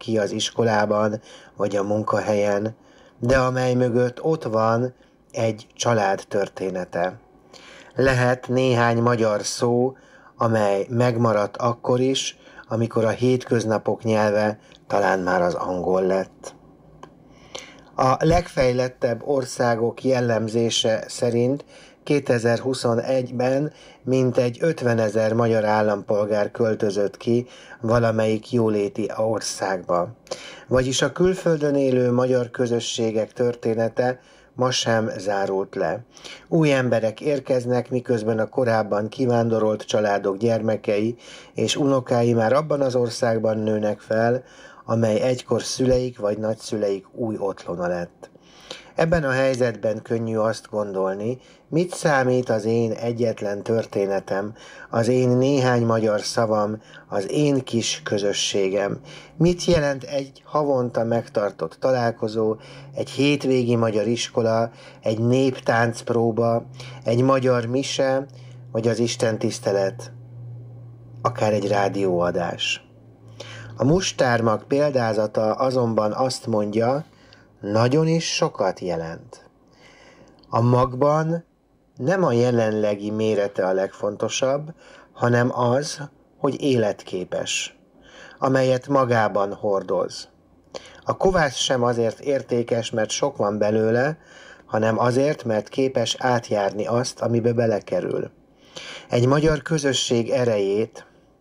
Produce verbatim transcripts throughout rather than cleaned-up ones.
valaki az iskolában vagy a munkahelyen, de amely mögött ott van egy család története. Lehet néhány magyar szó, amely megmaradt akkor is, amikor a hétköznapok nyelve talán már az angol lett. A legfejlettebb országok jellemzése szerint kétezer-huszonegyben mintegy ötvenezer magyar állampolgár költözött ki valamelyik jóléti országba. Vagyis a külföldön élő magyar közösségek története ma sem zárult le. Új emberek érkeznek, miközben a korábban kivándorolt családok gyermekei és unokái már abban az országban nőnek fel, amely egykor szüleik vagy nagyszüleik új otthona lett. Ebben a helyzetben könnyű azt gondolni, mit számít az én egyetlen történetem, az én néhány magyar szavam, az én kis közösségem. Mit jelent egy havonta megtartott találkozó, egy hétvégi magyar iskola, egy néptáncpróba, egy magyar mise, vagy az istentisztelet, akár egy rádióadás. A mustármag példázata azonban azt mondja, nagyon is sokat jelent. A magban nem a jelenlegi mérete a legfontosabb, hanem az, hogy életképes, amelyet magában hordoz. A kovász sem azért értékes, mert sok van belőle, hanem azért, mert képes átjárni azt, amibe belekerül. Egy magyar közösség erejét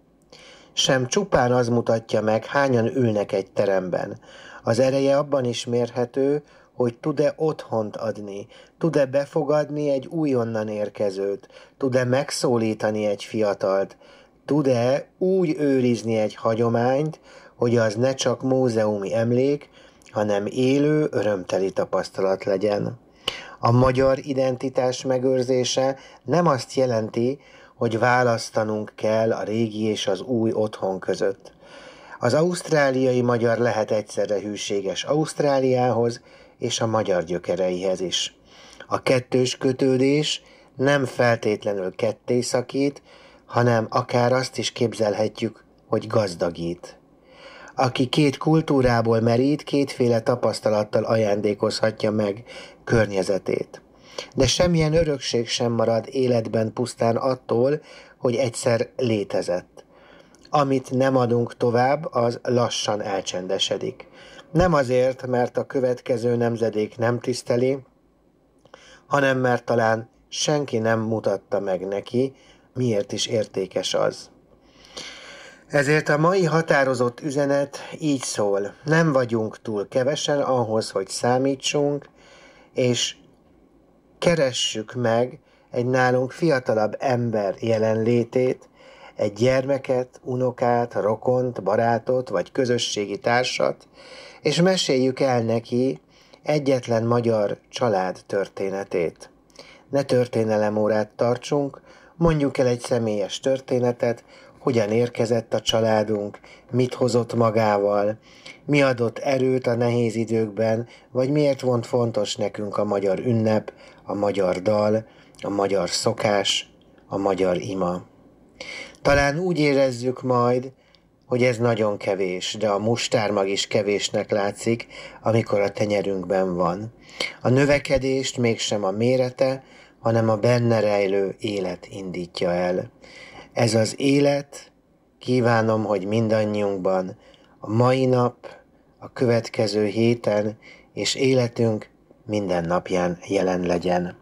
sem csupán az mutatja meg, hányan ülnek egy teremben. Az ereje abban is mérhető, hogy tud-e otthont adni, tud-e befogadni egy újonnan érkezőt, tud-e megszólítani egy fiatalt, tud-e úgy őrizni egy hagyományt, hogy az ne csak múzeumi emlék, hanem élő, örömteli tapasztalat legyen. A magyar identitás megőrzése nem azt jelenti, hogy választanunk kell a régi és az új otthon között. Az ausztráliai magyar lehet egyszerre hűséges Ausztráliához és a magyar gyökereihez is. A kettős kötődés nem feltétlenül ketté szakít, hanem akár azt is képzelhetjük, hogy gazdagít. Aki két kultúrából merít, kétféle tapasztalattal ajándékozhatja meg környezetét. De semmilyen örökség sem marad életben pusztán attól, hogy egyszer létezett. Amit nem adunk tovább, az lassan elcsendesedik. Nem azért, mert a következő nemzedék nem tiszteli, hanem mert talán senki nem mutatta meg neki, miért is értékes az. Ezért a mai határozott üzenet így szól: nem vagyunk túl kevesen ahhoz, hogy számítsunk, és keressük meg egy nálunk fiatalabb ember jelenlétét, egy gyermeket, unokát, rokont, barátot vagy közösségi társat, és meséljük el neki egyetlen magyar család történetét. Ne történelemórát tartsunk, mondjuk el egy személyes történetet, hogyan érkezett a családunk, mit hozott magával, mi adott erőt a nehéz időkben, vagy miért volt fontos nekünk a magyar ünnep, a magyar dal, a magyar szokás, a magyar ima. Talán úgy érezzük majd, hogy ez nagyon kevés, de a mustármag is kevésnek látszik, amikor a tenyerünkben van. A növekedést mégsem a mérete, hanem a benne rejlő élet indítja el. Ez az élet, kívánom, hogy mindannyiunkban a mai nap, a következő héten és életünk minden napján jelen legyen.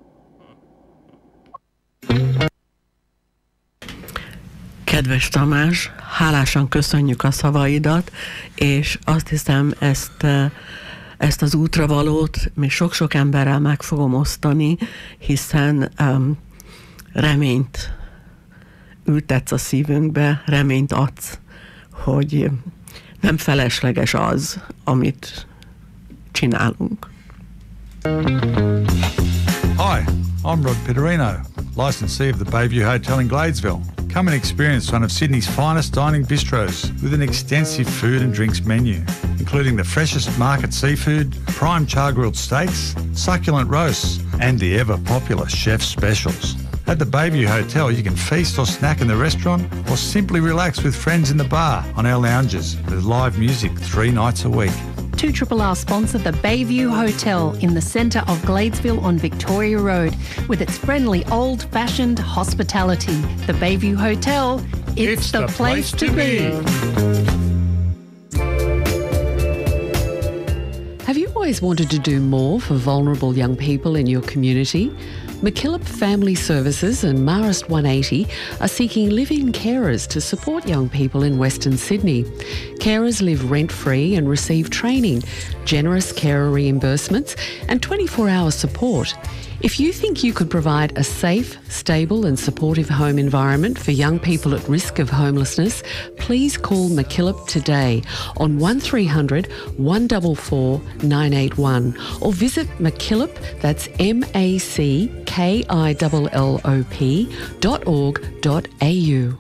Kedves Tamás, hálásan köszönjük a szavaidat, és azt hiszem, ezt, ezt az útravalót még sok-sok emberrel meg fogom osztani, hiszen um, reményt ültetsz a szívünkbe, reményt adsz, hogy nem felesleges az, amit csinálunk. Hi, I'm Rod Pitterino, licensee of the Bayview Hotel in Gladesville. Come and experience one of Sydney's finest dining bistros with an extensive food and drinks menu, including the freshest market seafood, prime char-grilled steaks, succulent roasts, and the ever-popular chef's specials. At the Bayview Hotel, you can feast or snack in the restaurant or simply relax with friends in the bar on our lounges with live music three nights a week. two R R sponsor the Bayview Hotel in the centre of Gladesville on Victoria Road with its friendly old-fashioned hospitality. The Bayview Hotel, it's, it's the, the place, place to be. Have you always wanted to do more for vulnerable young people in your community? MacKillop Family Services and Marist one eighty are seeking live-in carers to support young people in Western Sydney. Carers live rent-free and receive training, generous carer reimbursements and twenty-four hour support. If you think you could provide a safe, stable and supportive home environment for young people at risk of homelessness, please call MacKillop today on one three hundred, one four four, nine eight one or visit MacKillop, that's M A C K I L L O P dot org dot A U.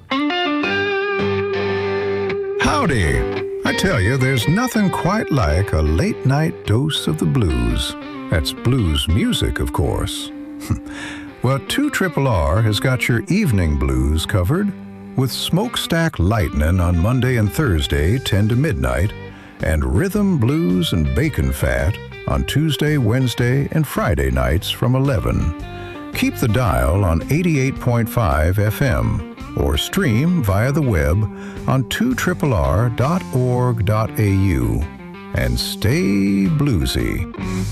Howdy! I tell you, there's nothing quite like a late night dose of the blues. That's blues music, of course. Well, two R R R has got your evening blues covered with Smokestack Lightnin' on Monday and Thursday, ten to midnight, and Rhythm, Blues, and Bacon Fat on Tuesday, Wednesday, and Friday nights from eleven. Keep the dial on eighty-eight point five F M or stream via the web on two R R R dot org dot A U. And stay bluesy.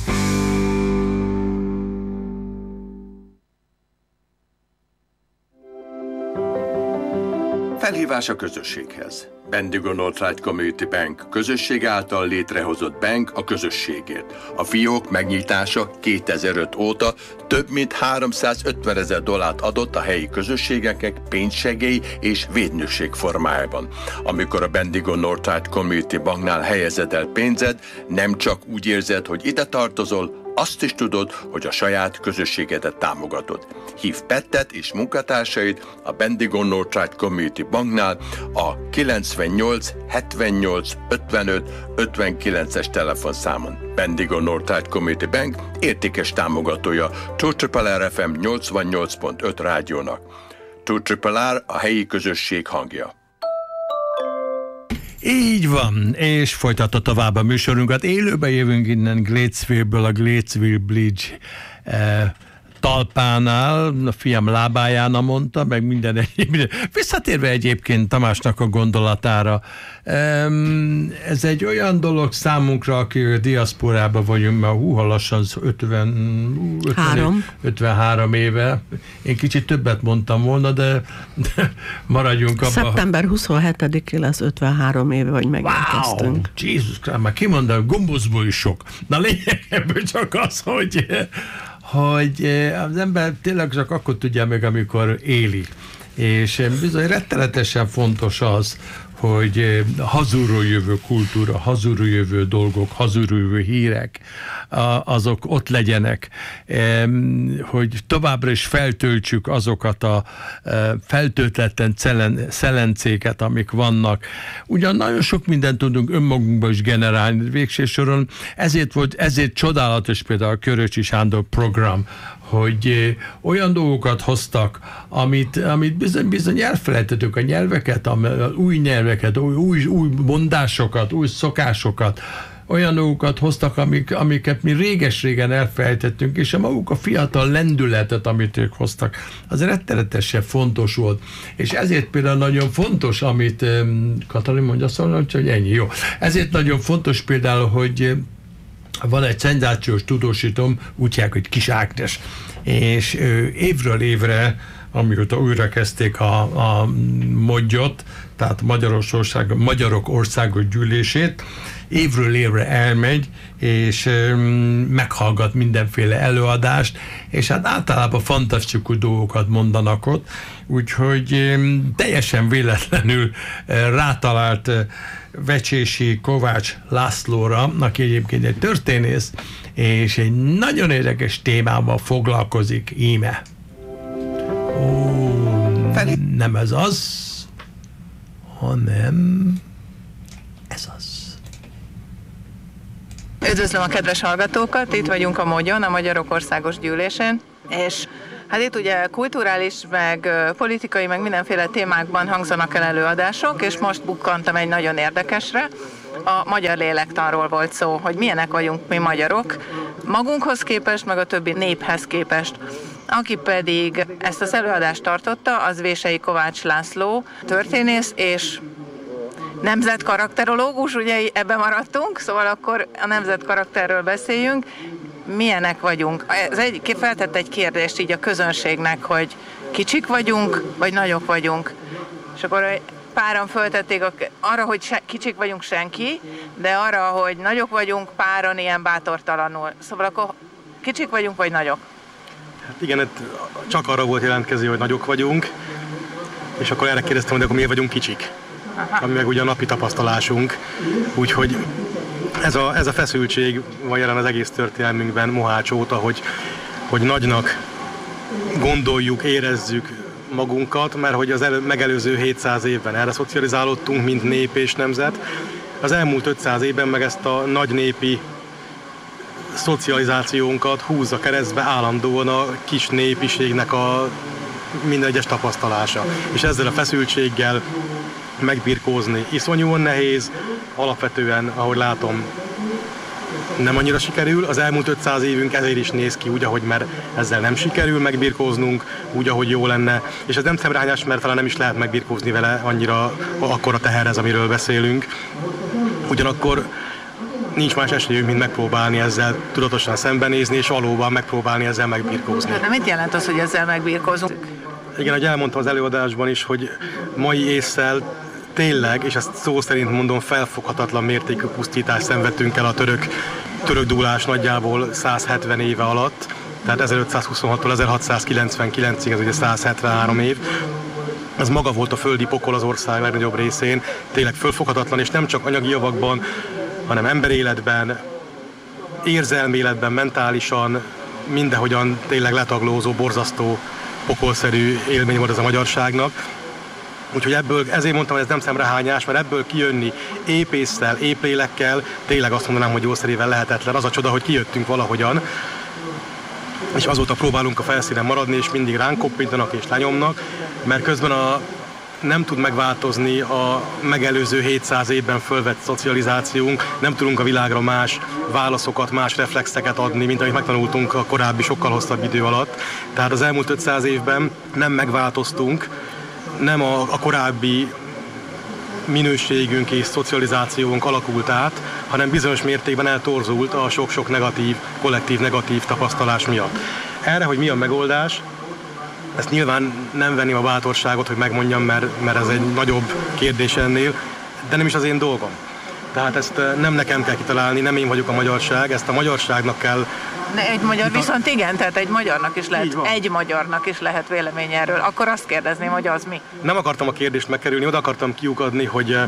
Felhívás a közösséghez. Bendigo Northside Community Bank közösség által létrehozott bank a közösségért. A fiók megnyitása kétezer-öt óta több mint háromszázötven dollárt adott a helyi közösségeknek pénzsegély és védnökség formájában. Amikor a Bendigo Northside Community Banknál helyezed el pénzed, nem csak úgy érzed, hogy ide tartozol, azt is tudod, hogy a saját közösségedet támogatod. Hív Pettet és munkatársait a Bendigo Northside Community Banknál a kilencvennyolc hetvennyolc ötvenöt ötvenkilences telefonszámon. Bendigo Northside Community Bank értékes támogatója two R R R F M nyolcvannyolc pont öt rádiónak. two R R R a helyi közösség hangja. Így van, és folytatta tovább a műsorunkat. Élőben jövünk innen Gladesville-ből, a Gladesville Bridge eh, talpánál, a fiam lábáján mondta, meg minden egyéb. Visszatérve egyébként Tamásnak a gondolatára, ez egy olyan dolog számunkra, aki diaszporában vagyunk, mert húha lassan ötven, ötven, ötvenhárom éve. Én kicsit többet mondtam volna, de, de maradjunk abban. szeptember huszonhetedikén lesz ötvenhárom éve, hogy megérkeztünk. Wow, Jézus, már kimondom, gombócból is sok. Na lényeg ebből csak az, hogy hogy az ember tényleg csak akkor tudja meg, amikor éli. És bizony rettenetesen fontos az, hogy hazulról jövő kultúra, hazulról jövő dolgok, hazulról jövő hírek, azok ott legyenek, hogy továbbra is feltöltsük azokat a feltöltletlen szelencéket, amik vannak. Ugyan nagyon sok mindent tudunk önmagunkba is generálni végső soron, ezért volt, ezért csodálatos például a Köröcsi Sándor program, hogy olyan dolgokat hoztak, amit, amit bizony, bizony elfelejtettük, a nyelveket, a új nyelveket, új, új, új mondásokat, új szokásokat, olyan dolgokat hoztak, amik, amiket mi réges-régen elfelejtettünk, és a maguk a fiatal lendületet, amit ők hoztak, az rettenetesen fontos volt. És ezért például nagyon fontos, amit Katalin mondja, szóval, hogy ennyi, jó. Ezért nagyon fontos például, hogy van egy szenzációs tudósítom, úgy hívják, hogy Kis Ágnes, és ő évről évre, amióta újra kezdték a, a modgyot, tehát Magyarország, Magyarok Országos Gyűlését, évről évre elmegy, és um, meghallgat mindenféle előadást, és hát általában fantasztikus dolgokat mondanak ott, úgyhogy um, teljesen véletlenül uh, rátalált uh, Vecsési Kovács Lászlóra, aki egyébként egy történész, és egy nagyon érdekes témával foglalkozik íme. Ó, nem ez az, hanem ez az. Üdvözlöm a kedves hallgatókat, itt vagyunk a Mogyon, a Magyarok Országos Gyűlésén, és Hát itt ugye kulturális, meg politikai, meg mindenféle témákban hangzanak el előadások, és most bukkantam egy nagyon érdekesre. A magyar lélektanról volt szó, hogy milyenek vagyunk mi magyarok, magunkhoz képest, meg a többi néphez képest. Aki pedig ezt az előadást tartotta, az Vései Kovács László, történész és nemzetkarakterológus, ugye ebben maradtunk, szóval akkor a nemzetkarakterről beszéljünk. Milyenek vagyunk? Ez egy, feltett egy kérdést így a közönségnek, hogy kicsik vagyunk, vagy nagyok vagyunk. És akkor páran föltették a, arra, hogy se, kicsik vagyunk senki, de arra, hogy nagyok vagyunk, páran ilyen bátortalanul. Szóval akkor kicsik vagyunk, vagy nagyok? Hát igen, csak arra volt jelentkező, hogy nagyok vagyunk, és akkor erre kérdeztem, hogy akkor miért vagyunk kicsik? Aha. Ami meg ugye a napi tapasztalásunk. Úgyhogy ez a, ez a feszültség van jelen az egész történelmünkben Mohács óta, hogy, hogy nagynak gondoljuk, érezzük magunkat, mert hogy az elő, megelőző hétszáz évben erre szocializálódtunk, mint nép és nemzet. Az elmúlt ötszáz évben meg ezt a nagy népi szocializációnkat húzza keresztbe állandóan a kis népiségnek a minden egyes tapasztalása. És ezzel a feszültséggel megbirkózni iszonyúan nehéz, alapvetően, ahogy látom, nem annyira sikerül. Az elmúlt ötszáz évünk ezért is néz ki úgy, ahogy mert ezzel nem sikerül megbirkóznunk, úgy, ahogy jó lenne. És ez nem szemrehányás, mert talán nem is lehet megbirkózni vele annyira akkora teher ez, amiről beszélünk. Ugyanakkor nincs más esélyünk, mint megpróbálni ezzel tudatosan szembenézni, és valóban megpróbálni ezzel megbirkózni. De mit jelent az, hogy ezzel megbirkózunk? Igen, ahogy elmondtam az előadásban is, hogy mai ésszel tényleg, és ezt szó szerint mondom, felfoghatatlan mértékű pusztítást szenvedtünk el a török, török dúlás nagyjából száz hetven éve alatt, tehát ezerötszázhuszonhattól ezerhatszázkilencvenkilencig, ez ugye száz hetvenhárom év. Ez maga volt a földi pokol az ország legnagyobb részén, tényleg fölfoghatatlan, és nem csak anyagi javakban, hanem emberéletben, érzelméletben, mentálisan, mindenhogyan tényleg letaglózó, borzasztó, pokolszerű élmény volt ez a magyarságnak. Úgyhogy ebből, ezért mondtam, hogy ez nem szemrehányás, mert ebből kijönni épp ésszel, épp lélekkel, tényleg azt mondanám, hogy gyógyszerével lehetetlen. Az a csoda, hogy kijöttünk valahogyan, és azóta próbálunk a felszínen maradni, és mindig ránk koppintanak és lenyomnak, mert közben a, nem tud megváltozni a megelőző hétszáz évben fölvett szocializációnk, nem tudunk a világra más válaszokat, más reflexeket adni, mint amit megtanultunk a korábbi sokkal hosszabb idő alatt. Tehát az elmúlt ötszáz évben nem megváltoztunk, nem a, a korábbi minőségünk és szocializációnk alakult át, hanem bizonyos mértékben eltorzult a sok-sok negatív, kollektív negatív tapasztalás miatt. Erre, hogy mi a megoldás, ezt nyilván nem venném a bátorságot, hogy megmondjam, mert, mert ez egy nagyobb kérdés ennél, de nem is az én dolgom. Tehát ezt nem nekem kell kitalálni, nem én vagyok a magyarság, ezt a magyarságnak kell... De egy magyar viszont igen, tehát egy magyarnak is lehet, egy magyarnak is lehet vélemény erről. Akkor azt kérdezném, hogy az mi? Nem akartam a kérdést megkerülni, oda akartam kiukadni, hogy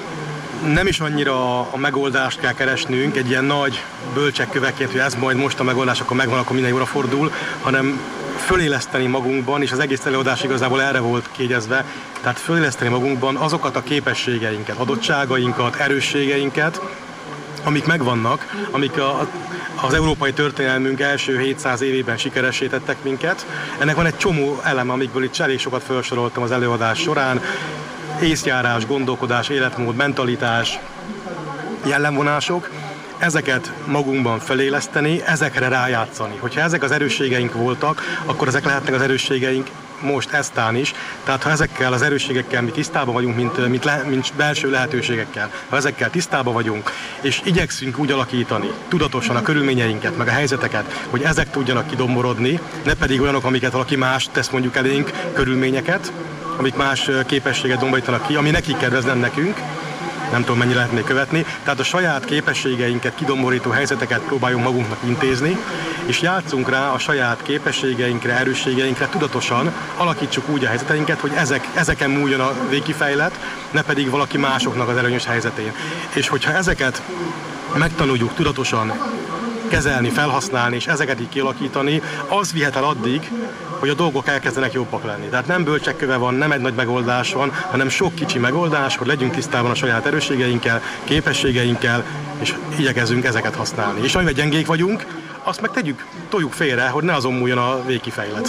nem is annyira a megoldást kell keresnünk, egy ilyen nagy bölcsekköveként, hogy ez majd most a megoldás, akkor megvan, akkor minden jóra fordul, hanem föléleszteni magunkban, és az egész előadás igazából erre volt kiegyezve, tehát föléleszteni magunkban azokat a képességeinket, adottságainkat, erősségeinket, amik megvannak, amik a, az európai történelmünk első hétszáz évében sikeressé tettek minket. Ennek van egy csomó elem, amikből itt elég sokat felsoroltam az előadás során. Észjárás, gondolkodás, életmód, mentalitás, jellemvonások. Ezeket magunkban feléleszteni, ezekre rájátszani. Hogyha ezek az erősségeink voltak, akkor ezek lehetnek az erősségeink most eztán is. Tehát ha ezekkel az erősségekkel mi tisztában vagyunk, mint, mint, le, mint belső lehetőségekkel, ha ezekkel tisztában vagyunk, és igyekszünk úgy alakítani tudatosan a körülményeinket, meg a helyzeteket, hogy ezek tudjanak kidomborodni, ne pedig olyanok, amiket valaki más tesz mondjuk elénk, körülményeket, amik más képességet domborítanak ki, ami nekik kedvez, nem nekünk. Nem tudom, mennyire lehetné követni. Tehát a saját képességeinket kidomborító helyzeteket próbáljunk magunknak intézni, és játszunk rá a saját képességeinkre, erősségeinkre tudatosan, alakítsuk úgy a helyzeteinket, hogy ezek, ezeken múljon a végkifejlet, ne pedig valaki másoknak az előnyös helyzetén. És hogyha ezeket megtanuljuk tudatosan kezelni, felhasználni, és ezeket így kialakítani, az vihet el addig, hogy a dolgok elkezdenek jobbak lenni. Tehát nem bölcsekköve van, nem egy nagy megoldás van, hanem sok kicsi megoldás, hogy legyünk tisztában a saját erősségeinkkel, képességeinkkel, és igyekezzünk ezeket használni. És amivel gyengék vagyunk, azt meg tegyük, toljuk félre, hogy ne azon múljon a végkifejlet.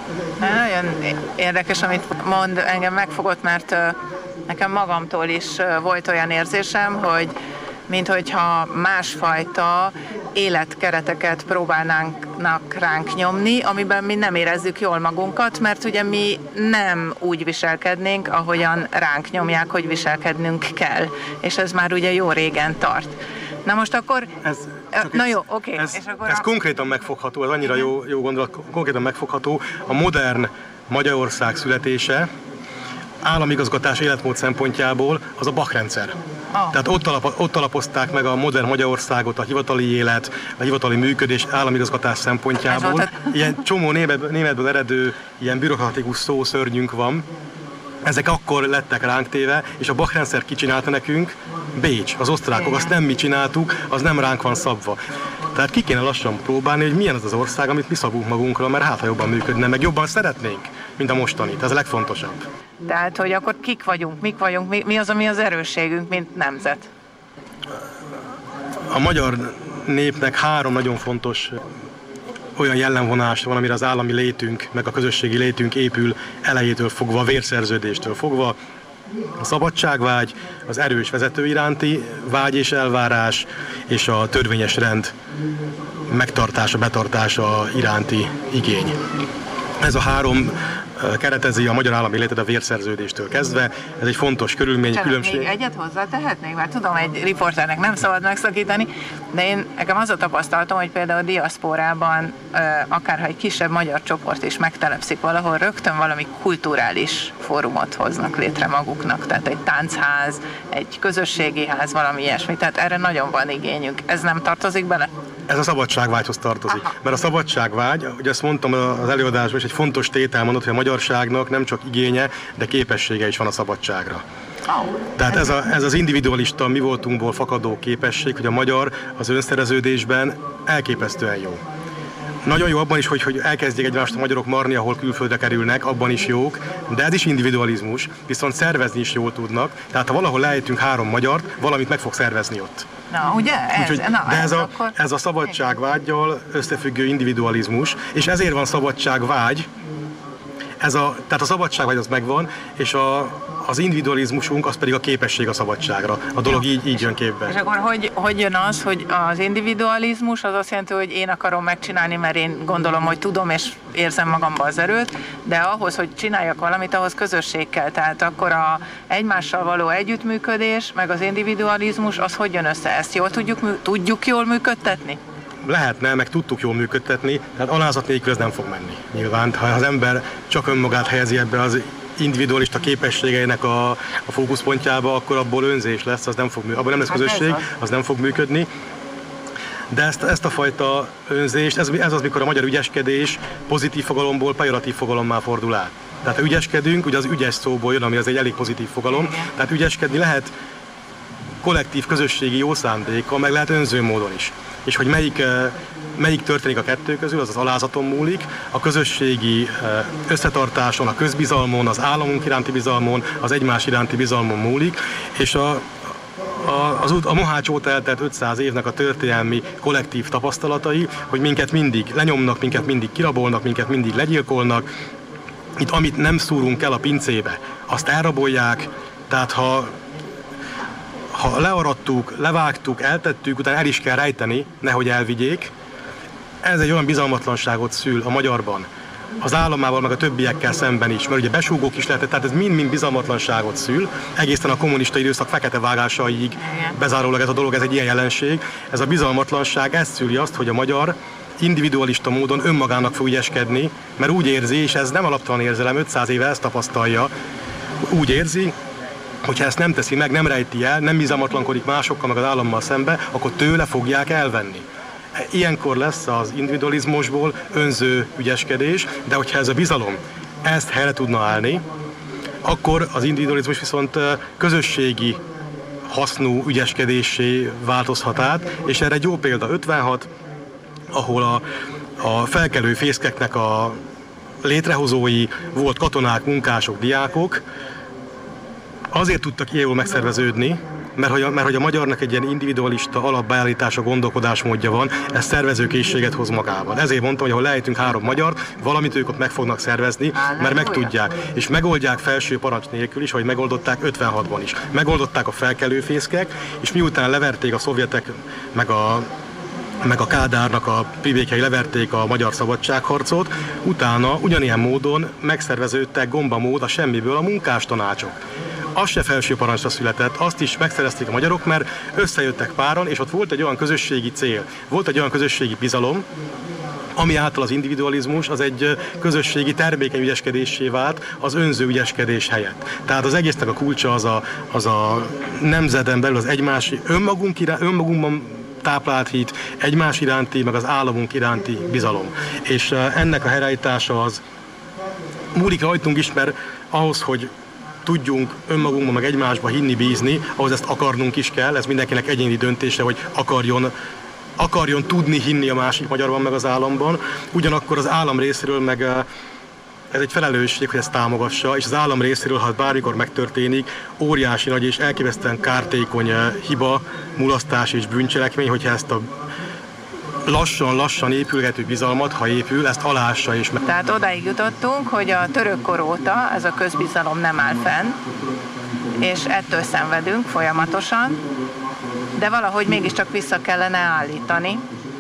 Nagyon érdekes, amit mond, engem megfogott, mert nekem magamtól is volt olyan érzésem, hogy minthogyha másfajta életkereteket próbálnánk ránk nyomni, amiben mi nem érezzük jól magunkat, mert ugye mi nem úgy viselkednénk, ahogyan ránk nyomják, hogy viselkednünk kell. És ez már ugye jó régen tart. Na most akkor... Ez, na jó, oké. Okay. Ez, ez a... konkrétan megfogható, ez annyira jó, jó gondolat, konkrétan megfogható. A modern Magyarország születése államigazgatás életmód szempontjából az a Bach-rendszer. Oh. Tehát ott, alap, ott alapozták meg a modern Magyarországot, a hivatali élet, a hivatali működés államigazgatás szempontjából. A... Ilyen csomó német, németből eredő, ilyen bürokratikus szószörnyünk van. Ezek akkor lettek ránk téve, és a Bach-rendszer kicsinálta nekünk, Bécs, az osztrákok, igen. Azt nem mi csináltuk, az nem ránk van szabva. Tehát ki kéne lassan próbálni, hogy milyen az az ország, amit mi szabunk magunkra, mert hát ha jobban működne, meg jobban szeretnénk, mint a mostanit. Ez a legfontosabb. Tehát, hogy akkor kik vagyunk, mik vagyunk, mi, mi az, ami az erősségünk, mint nemzet? A magyar népnek három nagyon fontos olyan jellemvonás van, amire az állami létünk, meg a közösségi létünk épül elejétől fogva, a vérszerződéstől fogva. A szabadságvágy, az erős vezető iránti vágy és elvárás, és a törvényes rend megtartása, betartása iránti igény. Ez a három keretezi a magyar állami létet a vérszerződéstől kezdve. Ez egy fontos körülmény, különbség. Még egyet hozzátehetnék, mert tudom, egy riporternek nem szabad megszakítani, de én nekem az a tapasztalatom, hogy például a diaszpórában, akárha egy kisebb magyar csoport is megtelepszik valahol, rögtön valami kulturális fórumot hoznak létre maguknak. Tehát egy táncház, egy közösségi ház, valami ilyesmi. Tehát erre nagyon van igényünk. Ez nem tartozik bele? Ez a szabadságvágyhoz tartozik. Aha. Mert a szabadságvágy, ugye ezt mondtam az előadásban, és egy fontos tétel mondott, hogy a magyarságnak nem csak igénye, de képessége is van a szabadságra. Oh. Tehát ez, a, ez az individualista mi voltunkból fakadó képesség, hogy a magyar az önszereződésben elképesztően jó. Nagyon jó abban is, hogy, hogy elkezdjék egymást a magyarok marni, ahol külföldre kerülnek, abban is jók, de ez is individualizmus, viszont szervezni is jól tudnak. Tehát ha valahol lejtünk három magyart, valamit meg fog szervezni ott. Na, ugye? Ez, Úgyhogy, na, de ez, ez, a, akkor... ez a szabadságvággyal összefüggő individualizmus, és ezért van szabadságvágy, ez a, tehát a szabadságvágy az megvan, és a, az individualizmusunk az pedig a képesség a szabadságra. A dolog így, így jön képbe. És akkor hogy, hogy jön az, hogy az individualizmus az azt jelenti, hogy én akarom megcsinálni, mert én gondolom, hogy tudom, és érzem magamba az erőt, de ahhoz, hogy csináljak valamit, ahhoz közösség kell. Tehát akkor a egymással való együttműködés, meg az individualizmus, az hogy jön össze? Ezt jól tudjuk, tudjuk jól működtetni? Lehetne, meg tudtuk jól működtetni, tehát alázat nélkül ez nem fog menni. Nyilván, ha az ember csak önmagát helyezi ebbe az individualista képességeinek a, a fókuszpontjába, akkor abból önzés lesz, az nem fog működni. Abban nem lesz közösség, az nem fog működni. De ezt, ezt a fajta önzést, ez, ez az, mikor a magyar ügyeskedés pozitív fogalomból pejoratív fogalommá fordul át. Tehát ha ügyeskedünk, ugye az ügyes szóból jön, ami az egy elég pozitív fogalom, tehát ügyeskedni lehet kollektív, közösségi jó szándékkal, meg lehet önző módon is. És hogy melyik, melyik történik a kettő közül, az az alázaton múlik, a közösségi összetartáson, a közbizalmon, az államunk iránti bizalmon, az egymás iránti bizalmon múlik, és a, a, az, a Mohács óta eltelt ötszáz évnek a történelmi kollektív tapasztalatai, hogy minket mindig lenyomnak, minket mindig kirabolnak, minket mindig legyilkolnak. Itt amit nem szúrunk el a pincébe, azt elrabolják, tehát ha Ha learadtuk, levágtuk, eltettük, utána el is kell rejteni, nehogy elvigyék. Ez egy olyan bizalmatlanságot szül a magyarban, az államával, meg a többiekkel szemben is, mert ugye besúgók is lehetett, tehát ez mind-mind bizalmatlanságot szül, egészen a kommunista időszak fekete vágásaiig bezárólag ez a dolog, ez egy ilyen jelenség. Ez a bizalmatlanság, ez szüli azt, hogy a magyar individualista módon önmagának fog ügyeskedni, mert úgy érzi, és ez nem alaptalan érzelem, ötszáz éve ezt tapasztalja, úgy érzi, hogyha ezt nem teszi meg, nem rejti el, nem bizalmatlankodik másokkal, meg az állammal szembe, akkor tőle fogják elvenni. Ilyenkor lesz az individualizmusból önző ügyeskedés, de hogyha ez a bizalom ezt helyre tudna állni, akkor az individualizmus viszont közösségi hasznú ügyeskedéssé változhat át, és erre egy jó példa ötvenhat, ahol a, a felkelő fészkeknek a létrehozói volt katonák, munkások, diákok, azért tudtak ilyen jól megszerveződni, mert hogy, a, mert hogy a magyarnak egy ilyen individualista alapbeállítása, gondolkodásmódja van, ez szervezőkészséget hoz magával. Ezért mondtam, hogy ahol lejtünk három magyart, valamit ők ott meg fognak szervezni, mert meg tudják. És megoldják felső parancs nélkül is, ahogy megoldották ötvenhatban is. Megoldották a felkelőfészkek, és miután leverték a szovjetek, meg a meg a Kádárnak a privékjei leverték a magyar szabadságharcot, utána ugyanilyen módon megszerveződtek gombamód a semmiből a munkástanácsok. Az se felső parancsra született, azt is megszerezték a magyarok, mert összejöttek páran, és ott volt egy olyan közösségi cél, volt egy olyan közösségi bizalom, ami által az individualizmus az egy közösségi termékeny ügyeskedéssé vált az önző ügyeskedés helyett. Tehát az egésznek a kulcsa az a, az a nemzeten belül az egymás önmagunk irá, önmagunkban táplált hit, egymás iránti, meg az államunk iránti bizalom. És ennek a helyreállítása az múlik rajtunk is, mert ahhoz, hogy tudjunk önmagunkban, meg egymásba hinni, bízni, ahhoz ezt akarnunk is kell, ez mindenkinek egyéni döntése, hogy akarjon, akarjon tudni hinni a másik magyarban, meg az államban. Ugyanakkor az állam részéről meg ez egy felelősség, hogy ezt támogassa, és az állam részéről, ha bármikor megtörténik, óriási nagy és elképesztően kártékony hiba, mulasztás és bűncselekmény, hogyha ezt a lassan-lassan épülgető bizalmat, ha épül, ezt alássa is meg. Tehát odáig jutottunk, hogy a török kor óta ez a közbizalom nem áll fenn, és ettől szenvedünk folyamatosan, de valahogy mégiscsak vissza kellene állítani.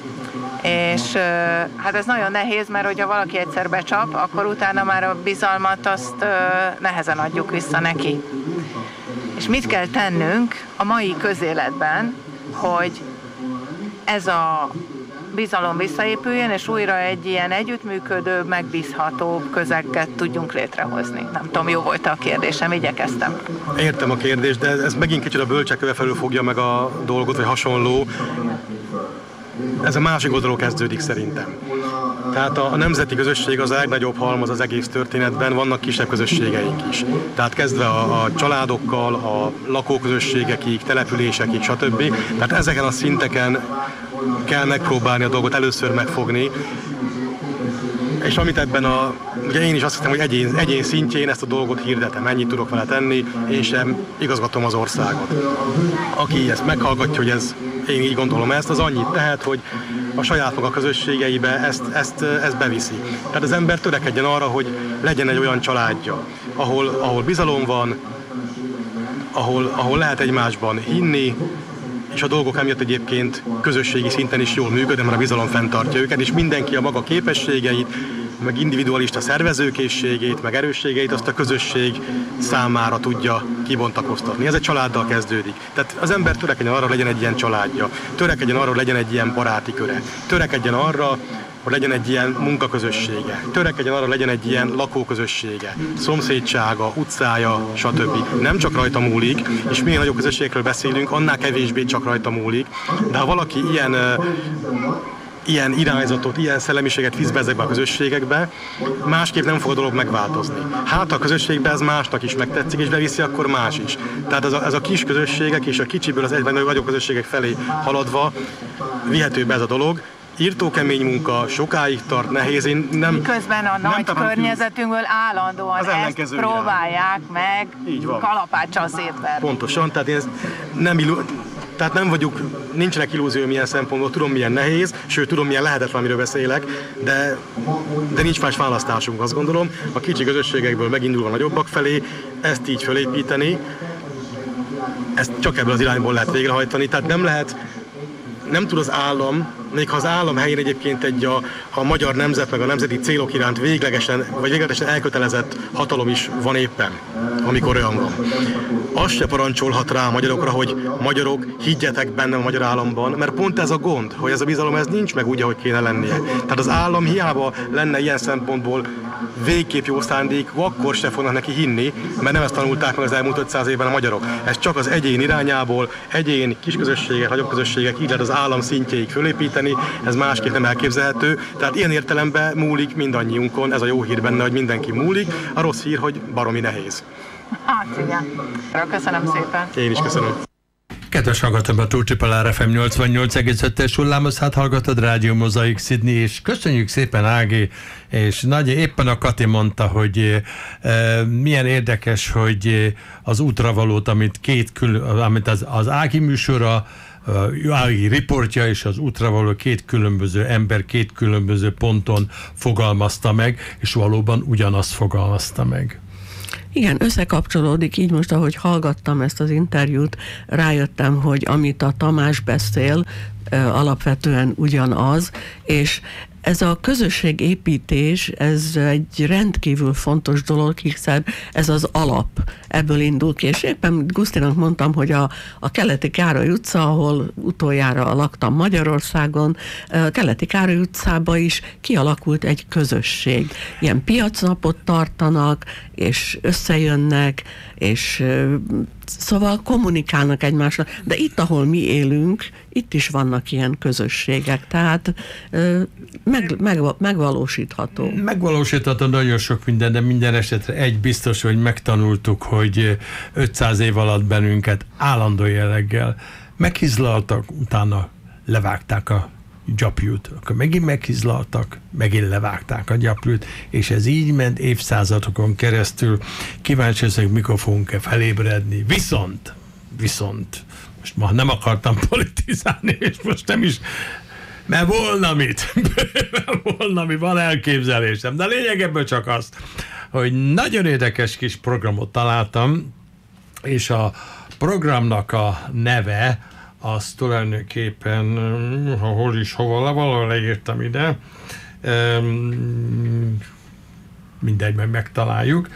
És hát ez nagyon nehéz, mert hogyha valaki egyszer becsap, akkor utána már a bizalmat azt nehezen adjuk vissza neki. És mit kell tennünk a mai közéletben, hogy ez a bizalom visszaépüljön, és újra egy ilyen együttműködő, megbízhatóbb közeget tudjunk létrehozni. Nem tudom, jó volt a kérdésem, igyekeztem. Értem a kérdést, de ez megint kicsit a bölcsekköve felül fogja meg a dolgot, vagy hasonló. Ez a másik oldalról kezdődik szerintem. Tehát a, a nemzeti közösség az a legnagyobb halmaz az egész történetben, vannak kisebb közösségeink is. Tehát kezdve a, a családokkal, a lakóközösségekig, településekig, stb. Tehát ezeken a szinteken kell megpróbálni a dolgot először megfogni. És amit ebben a, ugye én is azt hiszem, hogy egyén, egyén szintjén ezt a dolgot hirdetem, ennyit tudok vele tenni, én sem igazgatom az országot. Aki ezt meghallgatja, hogy ez, én így gondolom ezt, az annyit tehet, hogy a saját maga közösségeibe ezt, ezt, ezt beviszi. Tehát az ember törekedjen arra, hogy legyen egy olyan családja, ahol, ahol bizalom van, ahol, ahol lehet egymásban hinni, és a dolgok emiatt egyébként közösségi szinten is jól működnek, mert a bizalom fenntartja őket, és mindenki a maga képességeit, meg individualista szervezőkészségét, meg erősségeit azt a közösség számára tudja kibontakoztatni. Ez egy családdal kezdődik. Tehát az ember törekedjen arra, hogy legyen egy ilyen családja, törekedjen arra, hogy legyen egy ilyen baráti köre, törekedjen arra, hogy legyen egy ilyen munkaközössége, törekedjen arra, hogy legyen egy ilyen lakóközössége, szomszédsága, utcája, stb. Nem csak rajta múlik, és milyen nagyobb közösségekről beszélünk, annál kevésbé csak rajta múlik, de ha valaki ilyen ilyen irányzatot, ilyen szellemiséget visz be ezekbe a közösségekbe, másképp nem fog a dolog megváltozni. Hát ha a közösségben ez másnak is megtetszik, és beviszi, akkor más is. Tehát ez a, ez a kis közösségek és a kicsiből az egyben nagyobb közösségek felé haladva vihető be ez a dolog. Írtó kemény munka, sokáig tart, nehéz. Én nem, Miközben a nagy környezetünkből állandóan ezt próbálják meg kalapáccsal szétverni. Pontosan, tehát én ezt nem illu- Tehát nem vagyok, nincsenek illúzióim ilyen szempontból, tudom milyen nehéz, sőt tudom milyen lehetetlen, amiről beszélek, de, de nincs más választásunk, azt gondolom. A kicsi közösségekből megindulva nagyobbak felé, ezt így fölépíteni, ezt csak ebből az irányból lehet végrehajtani, tehát nem lehet, nem tud az állam, még ha az állam helyén egyébként egy a, a magyar nemzet, meg a nemzeti célok iránt véglegesen, vagy véglegesen elkötelezett hatalom is van éppen, amikor olyan van. Azt se parancsolhat rá a magyarokra, hogy magyarok, higgyetek bennem a magyar államban, mert pont ez a gond, hogy ez a bizalom ez nincs meg úgy, ahogy kéne lennie. Tehát az állam hiába lenne ilyen szempontból végképp jó szándék, akkor se fognak neki hinni, mert nem ezt tanulták meg az elmúlt ötszáz évben a magyarok. Ez csak az egyén irányából, egyén, kisközösségek, nagyobb közösségek, így lehet az állam szintjéig fölépíteni, ez másképp nem elképzelhető. Tehát ilyen értelemben múlik mindannyiunkon, ez a jó hír benne, hogy mindenki múlik, a rossz hír, hogy baromi nehéz. Hát igen. Köszönöm szépen. Én is köszönöm. Kedves hallgatók, a Two Triple R F M nyolcvannyolc egész öt-es hullámos, hát hallgatod Rádió Mozaik Sydney, és köszönjük szépen, Ági, és nagy, éppen a Kati mondta, hogy e, milyen érdekes, hogy az útravalót, amit két kül, amit az, az Ági műsora, Ági riportja és az útravaló két különböző ember, két különböző ponton fogalmazta meg, és valóban ugyanazt fogalmazta meg. Igen, összekapcsolódik, így most, ahogy hallgattam ezt az interjút, rájöttem, hogy amit a Tamás beszél, alapvetően ugyanaz, és ez a közösségépítés, ez egy rendkívül fontos dolog, hiszen ez az alap, ebből indul ki, és éppen Gusztinak mondtam, hogy a, a Keleti Károly utca, ahol utoljára laktam Magyarországon, a Keleti Károly utcában is kialakult egy közösség. Ilyen piacnapot tartanak, és összejönnek, és szóval kommunikálnak egymásra, de itt, ahol mi élünk, itt is vannak ilyen közösségek, tehát meg, meg, megvalósítható. Megvalósítható nagyon sok minden, de minden esetre egy biztos, hogy megtanultuk, hogy ötszáz év alatt bennünket állandó jelleggel meghizlaltak, utána levágták a gyapjút, akkor megint meghizlaltak, megint levágták a gyapjút, és ez így ment évszázadokon keresztül. Kíváncsi vagyok, mikor fogunk-e felébredni. Viszont, viszont, most ma nem akartam politizálni, és most nem is, mert volna mit, volna mi, van elképzelésem, de lényeg ebből csak azt, hogy nagyon érdekes kis programot találtam, és a programnak a neve az tulajdonképpen, hol is, hova, valahol leírtam ide, mindegy, meg megtaláljuk.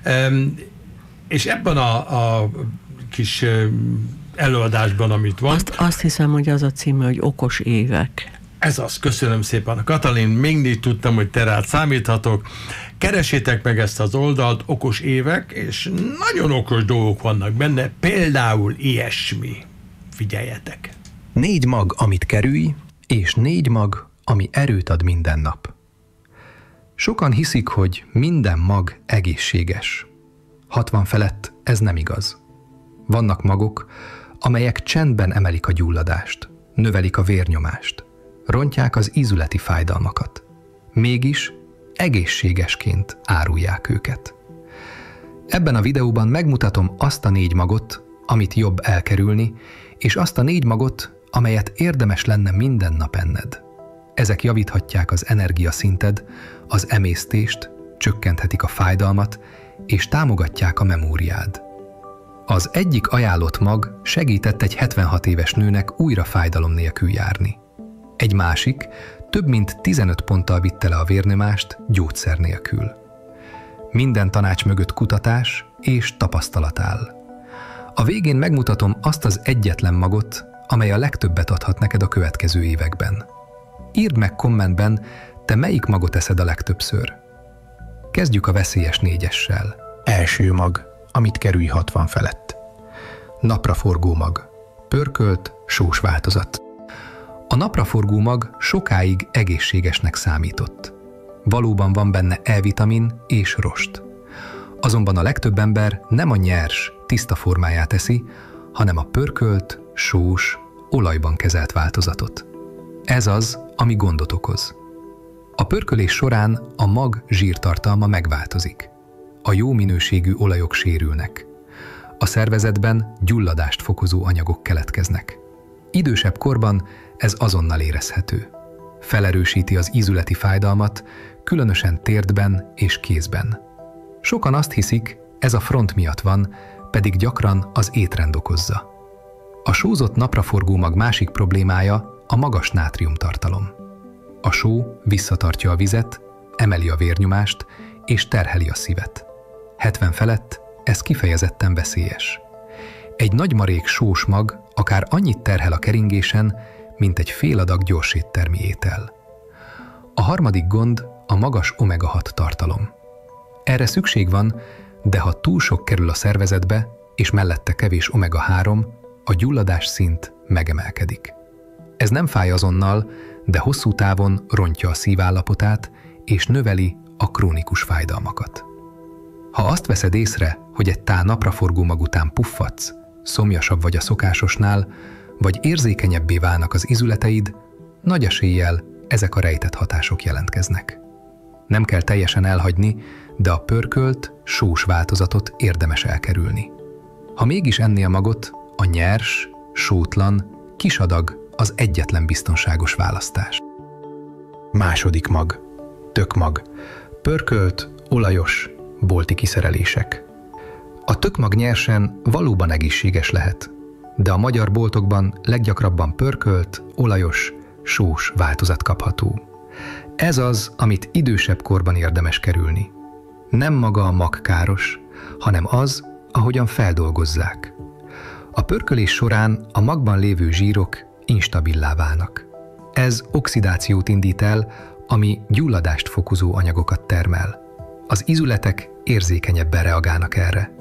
És ebben a, a kis előadásban, amit van... Azt, azt hiszem, hogy az a címe, hogy Okos évek. Ez az, köszönöm szépen. Katalin, még nincs tudtam, hogy te rád számíthatok. Keresétek meg ezt az oldalt, Okos évek, és nagyon okos dolgok vannak benne, például ilyesmi. Figyeljetek! Négy mag, amit kerülj, és négy mag, ami erőt ad minden nap. Sokan hiszik, hogy minden mag egészséges. hatvan felett ez nem igaz. Vannak magok, amelyek csendben emelik a gyulladást, növelik a vérnyomást, rontják az ízületi fájdalmakat. Mégis egészségesként árulják őket. Ebben a videóban megmutatom azt a négy magot, amit jobb elkerülni, és azt a négy magot, amelyet érdemes lenne minden nap enned. Ezek javíthatják az energiaszinted, az emésztést, csökkenthetik a fájdalmat, és támogatják a memóriád. Az egyik ajánlott mag segített egy hetvenhat éves nőnek újra fájdalom nélkül járni. Egy másik több mint tizenöt ponttal vitte le a vérnyomást gyógyszer nélkül. Minden tanács mögött kutatás és tapasztalat áll. A végén megmutatom azt az egyetlen magot, amely a legtöbbet adhat neked a következő években. Írd meg kommentben, te melyik magot eszed a legtöbbször. Kezdjük a veszélyes négyessel. Első mag, amit kerülj hatvan felett. Napraforgó mag. Pörkölt, sós változat. A napraforgó mag sokáig egészségesnek számított. Valóban van benne E-vitamin és rost. Azonban a legtöbb ember nem a nyers, tiszta formáját eszi, hanem a pörkölt, sós, olajban kezelt változatot. Ez az, ami gondot okoz. A pörkölés során a mag zsírtartalma megváltozik. A jó minőségű olajok sérülnek. A szervezetben gyulladást fokozó anyagok keletkeznek. Idősebb korban ez azonnal érezhető. Felerősíti az ízületi fájdalmat, különösen térdben és kézben. Sokan azt hiszik, ez a front miatt van, pedig gyakran az étrend okozza. A sózott napraforgó mag másik problémája a magas nátriumtartalom. A só visszatartja a vizet, emeli a vérnyomást és terheli a szívet. hetven felett ez kifejezetten veszélyes. Egy nagy marék sós mag akár annyit terhel a keringésen, mint egy fél adag gyorséttermi étel. A harmadik gond a magas omega hat tartalom. Erre szükség van, de ha túl sok kerül a szervezetbe, és mellette kevés omega három, a gyulladás szint megemelkedik. Ez nem fáj azonnal, de hosszú távon rontja a szívállapotát, és növeli a krónikus fájdalmakat. Ha azt veszed észre, hogy egy tál napraforgó mag után puffadsz, szomjasabb vagy a szokásosnál, vagy érzékenyebbé válnak az ízületeid, nagy eséllyel ezek a rejtett hatások jelentkeznek. Nem kell teljesen elhagyni, de a pörkölt, sós változatot érdemes elkerülni. Ha mégis ennél magot, a nyers, sótlan, kis adag az egyetlen biztonságos választás. Második mag. Tökmag. Pörkölt, olajos, bolti kiszerelések. A tökmag nyersen valóban egészséges lehet, de a magyar boltokban leggyakrabban pörkölt, olajos, sós változat kapható. Ez az, amit idősebb korban érdemes kerülni. Nem maga a mag káros, hanem az, ahogyan feldolgozzák. A pörkölés során a magban lévő zsírok instabilá válnak. Ez oxidációt indít el, ami gyulladást fokozó anyagokat termel. Az ízületek érzékenyebben reagálnak erre.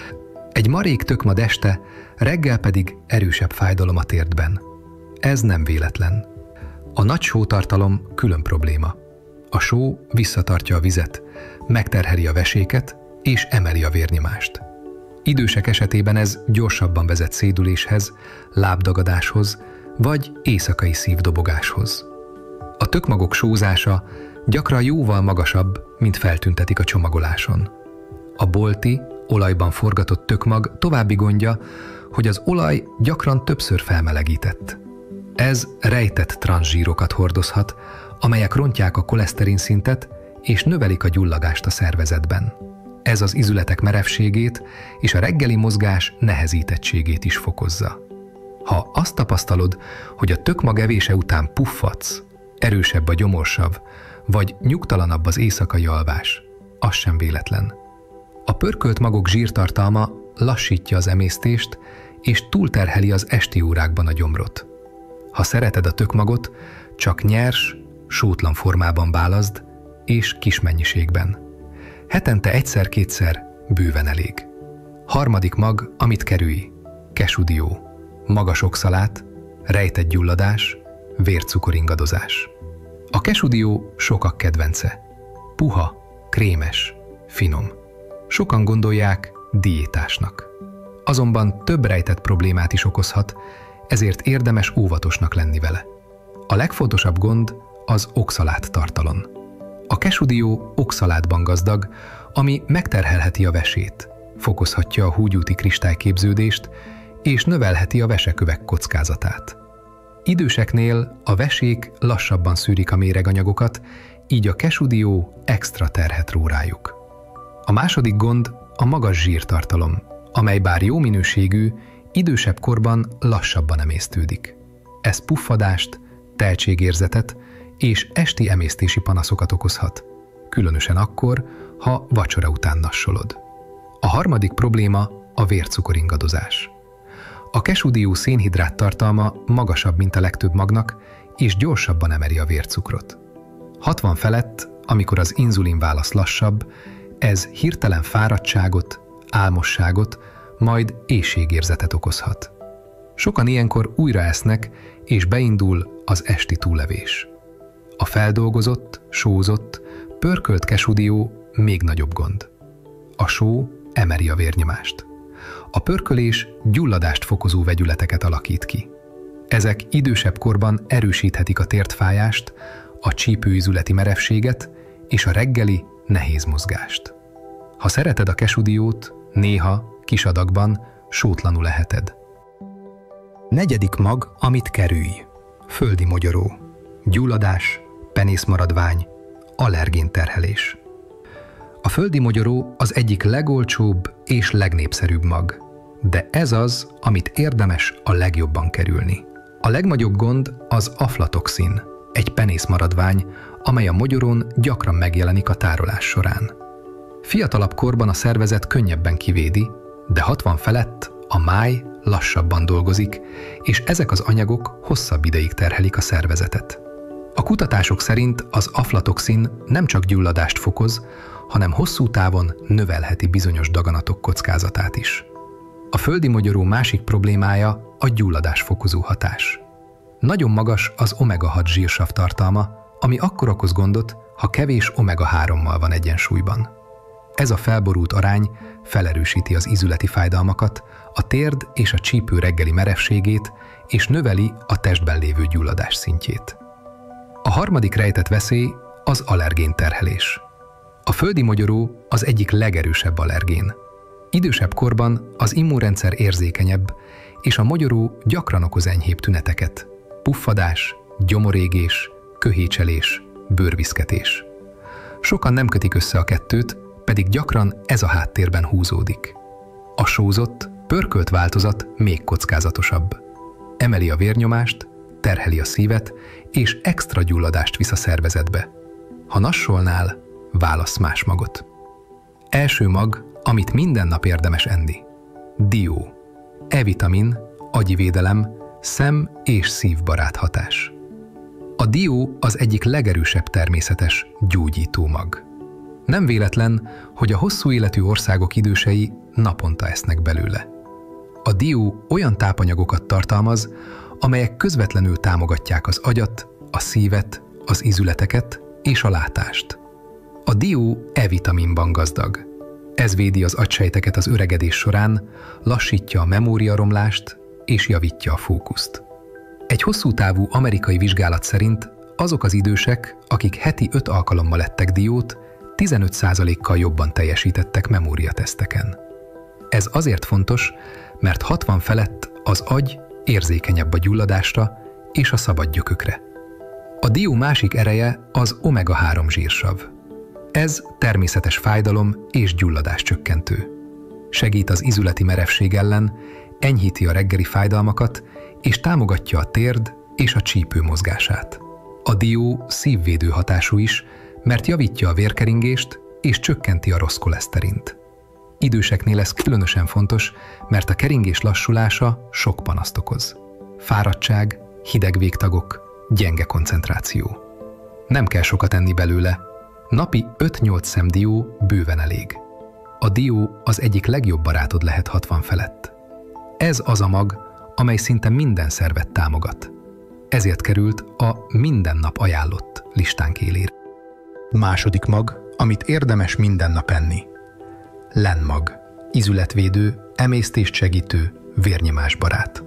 Egy marék tökmag este, reggel pedig erősebb fájdalom a térdben. Ez nem véletlen. A nagy sótartalom külön probléma. A só visszatartja a vizet, megterheli a veséket és emeli a vérnyomást. Idősek esetében ez gyorsabban vezet szédüléshez, lábdagadáshoz vagy éjszakai szívdobogáshoz. A tökmagok sózása gyakran jóval magasabb, mint feltüntetik a csomagoláson. A bolti, olajban forgatott tökmag további gondja, hogy az olaj gyakran többször felmelegített. Ez rejtett transzsírokat hordozhat, amelyek rontják a koleszterin szintet és növelik a gyulladást a szervezetben. Ez az ízületek merevségét és a reggeli mozgás nehezítettségét is fokozza. Ha azt tapasztalod, hogy a tökmag evése után puffadsz, erősebb a gyomorsav, vagy nyugtalanabb az éjszakai alvás, az sem véletlen. A pörkölt magok zsírtartalma lassítja az emésztést, és túlterheli az esti órákban a gyomrot. Ha szereted a tökmagot, csak nyers, sótlan formában válaszd, és kis mennyiségben. Hetente egyszer-kétszer bőven elég. Harmadik mag, amit kerülj: kesudió, magas oxalát, rejtett gyulladás, vércukoringadozás. A kesudió sokak kedvence. Puha, krémes, finom. Sokan gondolják diétásnak. Azonban több rejtett problémát is okozhat, ezért érdemes óvatosnak lenni vele. A legfontosabb gond az oxalát tartalom. A kesudió oxalátban gazdag, ami megterhelheti a vesét, fokozhatja a húgyúti kristályképződést és növelheti a vesekövek kockázatát. Időseknél a vesék lassabban szűrik a méreganyagokat, így a kesudió extra terhet ró rájuk. A második gond a magas zsírtartalom, amely bár jó minőségű, idősebb korban lassabban emésztődik. Ez puffadást, teltségérzetet és esti emésztési panaszokat okozhat, különösen akkor, ha vacsora után nassolod. A harmadik probléma a vércukoringadozás. A kesudió szénhidrát tartalma magasabb, mint a legtöbb magnak, és gyorsabban emeli a vércukrot. hatvan felett, amikor az inzulin válasz lassabb, ez hirtelen fáradtságot, álmosságot, majd éhségérzetet okozhat. Sokan ilyenkor újra esznek, és beindul az esti túllevés. A feldolgozott, sózott, pörkölt kesudió még nagyobb gond. A só emeli a vérnyomást. A pörkölés gyulladást fokozó vegyületeket alakít ki. Ezek idősebb korban erősíthetik a térdfájást, a csípőizületi merevséget és a reggeli nehéz mozgást. Ha szereted a kesudiót, néha, kis adagban, sótlanul eheted. Negyedik mag, amit kerülj: földi mogyoró, gyulladás, penészmaradvány, allergén terhelés. A földi mogyoró az egyik legolcsóbb és legnépszerűbb mag, de ez az, amit érdemes a legjobban kerülni. A legnagyobb gond az aflatoxin, egy penészmaradvány, amely a mogyorón gyakran megjelenik a tárolás során. Fiatalabb korban a szervezet könnyebben kivédi, de hatvan felett a máj lassabban dolgozik, és ezek az anyagok hosszabb ideig terhelik a szervezetet. A kutatások szerint az aflatoxin nem csak gyulladást fokoz, hanem hosszú távon növelheti bizonyos daganatok kockázatát is. A földi mogyoró másik problémája a gyulladásfokozó hatás. Nagyon magas az omega hat zsírsav tartalma, ami akkor okoz gondot, ha kevés omega hárommal van egyensúlyban. Ez a felborult arány felerősíti az ízületi fájdalmakat, a térd és a csípő reggeli merevségét, és növeli a testben lévő gyulladás szintjét. A harmadik rejtett veszély az allergén terhelés. A földi mogyoró az egyik legerősebb allergén. Idősebb korban az immunrendszer érzékenyebb, és a mogyoró gyakran okoz enyhébb tüneteket: puffadás, gyomorégés, köhécselés, bőrviszketés. Sokan nem kötik össze a kettőt, pedig gyakran ez a háttérben húzódik. A sózott, pörkölt változat még kockázatosabb. Emeli a vérnyomást, terheli a szívet, és extra gyulladást visz a szervezetbe. Ha nassolnál, válassz más magot. Első mag, amit minden nap érdemes enni. Dió. E-vitamin, agyi védelem, szem- és szívbarát hatás. A dió az egyik legerősebb természetes gyógyító mag. Nem véletlen, hogy a hosszú életű országok idősei naponta esznek belőle. A dió olyan tápanyagokat tartalmaz, amelyek közvetlenül támogatják az agyat, a szívet, az ízületeket és a látást. A dió E-vitaminban gazdag. Ez védi az agysejteket az öregedés során, lassítja a memóriaromlást és javítja a fókuszt. Egy hosszú távú amerikai vizsgálat szerint azok az idősek, akik heti öt alkalommal ettek diót, tizenöt százalékkal jobban teljesítettek memóriateszteken. Ez azért fontos, mert hatvan felett az agy érzékenyebb a gyulladásra és a szabad gyökökre. A dió másik ereje az omega három zsírsav. Ez természetes fájdalom és gyulladás csökkentő. Segít az ízületi merevség ellen, enyhíti a reggeli fájdalmakat, és támogatja a térd és a csípő mozgását. A dió szívvédő hatású is, mert javítja a vérkeringést és csökkenti a rossz koleszterint. Időseknél ez különösen fontos, mert a keringés lassulása sok panaszt okoz. Fáradtság, hideg végtagok, gyenge koncentráció. Nem kell sokat enni belőle. Napi öt-nyolc szem dió bőven elég. A dió az egyik legjobb barátod lehet hatvan felett. Ez az a mag, amely szinte minden szervet támogat. Ezért került a minden nap ajánlott listánk élére. Második mag, amit érdemes minden nap enni. Lenmag. Ízületvédő, emésztést segítő, vérnyomásbarát.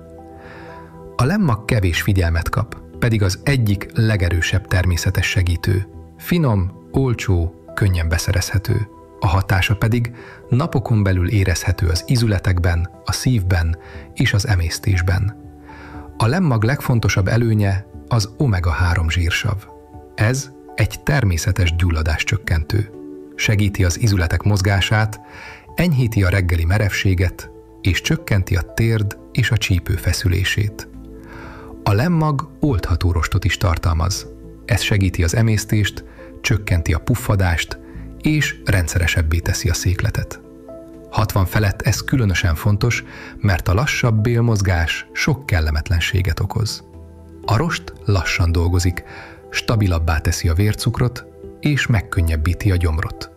A lenmag kevés figyelmet kap, pedig az egyik legerősebb természetes segítő. Finom, olcsó, könnyen beszerezhető. A hatása pedig napokon belül érezhető az ízületekben, a szívben és az emésztésben. A lenmag legfontosabb előnye az omega három zsírsav. Ez egy természetes gyulladáscsökkentő. Segíti az ízületek mozgását, enyhíti a reggeli merevséget, és csökkenti a térd és a csípő feszülését. A lenmag oldható rostot is tartalmaz. Ez segíti az emésztést, csökkenti a puffadást, és rendszeresebbé teszi a székletet. hatvan felett ez különösen fontos, mert a lassabb bélmozgás sok kellemetlenséget okoz. A rost lassan dolgozik, stabilabbá teszi a vércukrot, és megkönnyebbíti a gyomrot.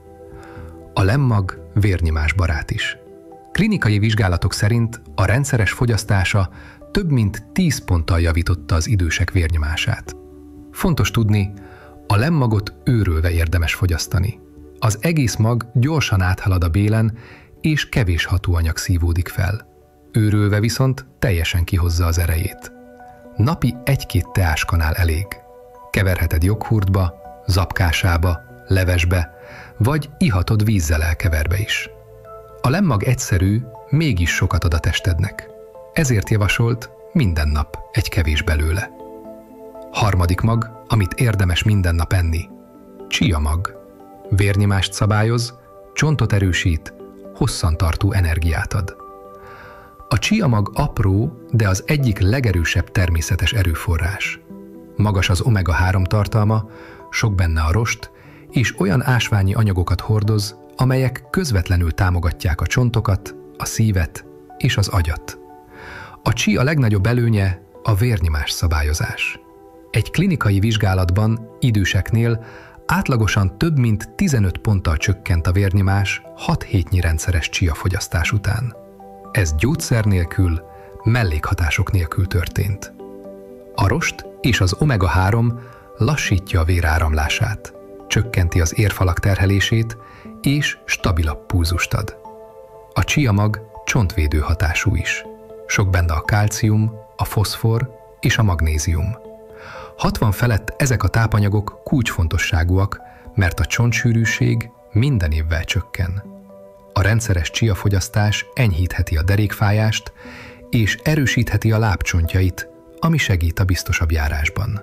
A lenmag vérnyomásbarát is. Klinikai vizsgálatok szerint a rendszeres fogyasztása több mint tíz ponttal javította az idősek vérnyomását. Fontos tudni, a lenmagot őrölve érdemes fogyasztani. Az egész mag gyorsan áthalad a bélen, és kevés hatóanyag szívódik fel. Őrölve viszont teljesen kihozza az erejét. Napi egy-két teáskanál elég. Keverheted joghurtba, zapkásába, levesbe, vagy ihatod vízzel elkeverve is. A lenmag egyszerű, mégis sokat ad a testednek. Ezért javasolt minden nap egy kevés belőle. Harmadik mag, amit érdemes minden nap enni. Chia mag. Vérnyomást szabályoz, csontot erősít, hosszantartó energiát ad. A chia mag apró, de az egyik legerősebb természetes erőforrás. Magas az omega három tartalma, sok benne a rost, és olyan ásványi anyagokat hordoz, amelyek közvetlenül támogatják a csontokat, a szívet és az agyat. A chia legnagyobb előnye a vérnyomás szabályozás. Egy klinikai vizsgálatban időseknél átlagosan több mint tizenöt ponttal csökkent a vérnyomás hat hétnyi rendszeres chia fogyasztás után. Ez gyógyszer nélkül, mellékhatások nélkül történt. A rost és az omega három lassítja a véráramlását. csökkenti az érfalak terhelését, és stabilabb pulzust ad. A chia mag csontvédő hatású is. Sok benne a kálcium, a foszfor és a magnézium. hatvan felett ezek a tápanyagok kulcsfontosságúak, mert a csontsűrűség minden évvel csökken. A rendszeres chia fogyasztás enyhítheti a derékfájást, és erősítheti a lábcsontjait, ami segít a biztosabb járásban.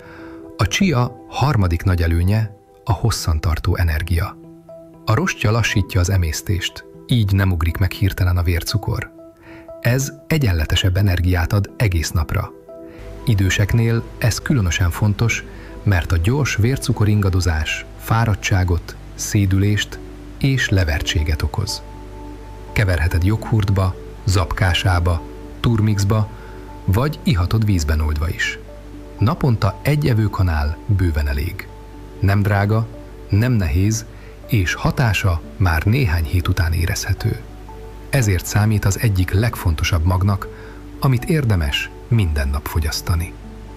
A chia harmadik nagy előnye a hosszantartó energia. A rostja lassítja az emésztést, így nem ugrik meg hirtelen a vércukor. Ez egyenletesebb energiát ad egész napra. Időseknél ez különösen fontos, mert a gyors vércukoringadozás fáradtságot, szédülést és levertséget okoz. Keverheted joghurtba, zapkásába, turmixba, vagy ihatod vízben oldva is. Naponta egy evőkanál bőven elég. Nem drága, nem nehéz, és hatása már néhány hét után érezhető. Ezért számít az egyik legfontosabb magnak, amit érdemes minden nap fogyasztani.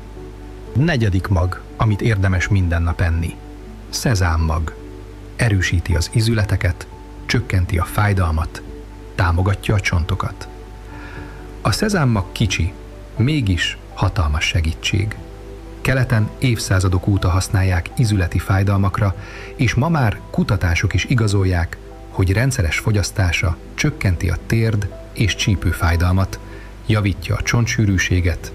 Negyedik mag, amit érdemes minden nap enni. Szezámmag. Erősíti az ízületeket, csökkenti a fájdalmat, támogatja a csontokat. A szezámmag kicsi, mégis hatalmas segítség. Keleten évszázadok óta használják ízületi fájdalmakra, és ma már kutatások is igazolják, hogy rendszeres fogyasztása csökkenti a térd és csípőfájdalmat, javítja a csontsűrűséget.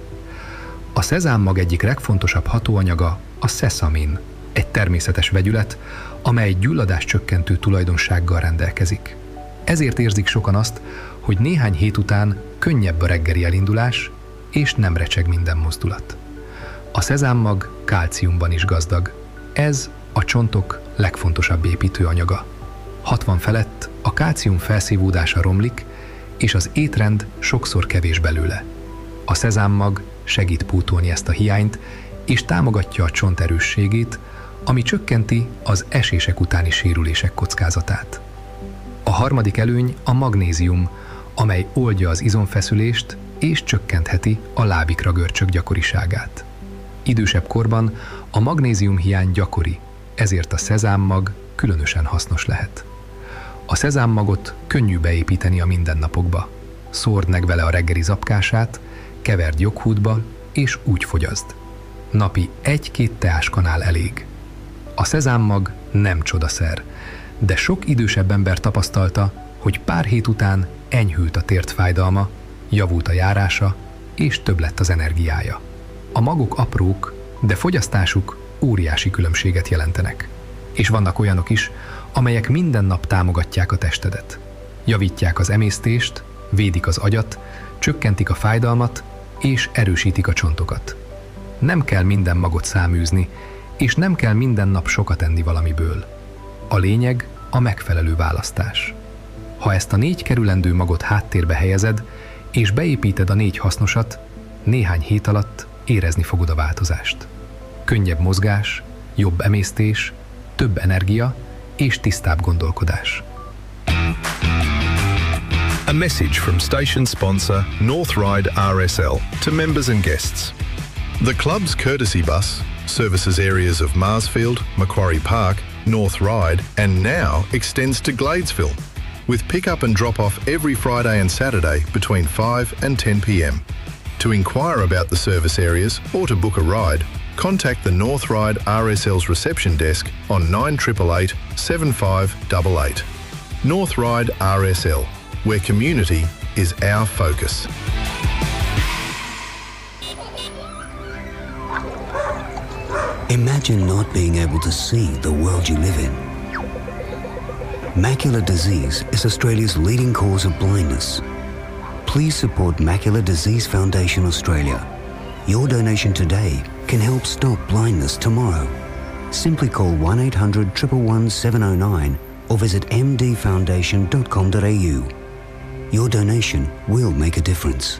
A szezámmag egyik legfontosabb hatóanyaga a szeszamin, egy természetes vegyület, amely gyulladás csökkentő tulajdonsággal rendelkezik. Ezért érzik sokan azt, hogy néhány hét után könnyebb a reggeli elindulás, és nem recseg minden mozdulat. A szezámmag kálciumban is gazdag. Ez a csontok legfontosabb építőanyaga. hatvan felett a kálcium felszívódása romlik, és az étrend sokszor kevés belőle. A szezámmag segít pótolni ezt a hiányt, és támogatja a csont erősségét, ami csökkenti az esések utáni sérülések kockázatát. A harmadik előny a magnézium, amely oldja az izomfeszülést és csökkentheti a lábikra görcsök gyakoriságát. Idősebb korban a magnézium hiány gyakori, ezért a szezámmag különösen hasznos lehet. A szezámmagot könnyű beépíteni a mindennapokba. Szórd meg vele a reggeli zapkását, keverd joghurtba és úgy fogyaszd. Napi egy-két teáskanál elég. A szezámmag nem csodaszer, de sok idősebb ember tapasztalta, hogy pár hét után enyhült a tértfájdalma, javult a járása és több lett az energiája. A magok aprók, de fogyasztásuk óriási különbséget jelentenek. És vannak olyanok is, amelyek minden nap támogatják a testedet. Javítják az emésztést, védik az agyat, csökkentik a fájdalmat és erősítik a csontokat. Nem kell minden magot száműzni, és nem kell minden nap sokat enni valamiből. A lényeg a megfelelő választás. Ha ezt a négy kerülendő magot háttérbe helyezed, és beépíted a négy hasznosat, néhány hét alatt érezni fogod a változást. Könnyebb mozgás, jobb emésztés, több energia és tisztább gondolkodás. A message from station sponsor Northride R S L to members and guests. The club's courtesy bus services areas of Marsfield, Macquarie Park, North Ryde, and now extends to Gladesville, with pick-up and drop-off every Friday and Saturday between five and ten p m. To inquire about the service areas or to book a ride, contact the North Ryde R S L's reception desk on nine eight eight eight, seven five eight eight. North Ryde R S L, where community is our focus. Imagine not being able to see the world you live in. Macular disease is Australia's leading cause of blindness. Please support Macular Disease Foundation Australia. Your donation today can help stop blindness tomorrow. Simply call one eight hundred, one one one, seven oh nine or visit m d foundation dot com dot a u. Your donation will make a difference.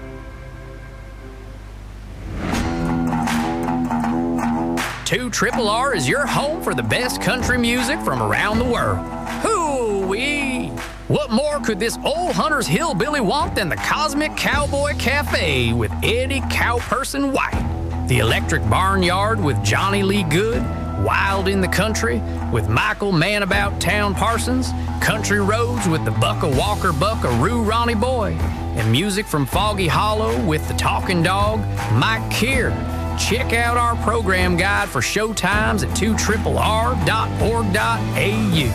two R R R is your home for the best country music from around the world. Hoo-wee! What more could this old Hunter's Hillbilly want than the Cosmic Cowboy Cafe with Eddie Cowperson White, the Electric Barnyard with Johnny Lee Good, Wild in the Country with Michael Man About Town Parsons, Country Roads with the Bucka Walker Buckaroo Ronnie Boy, and music from Foggy Hollow with the Talking Dog, Mike Keir. Check out our program guide for show times at two R R R dot org dot A U.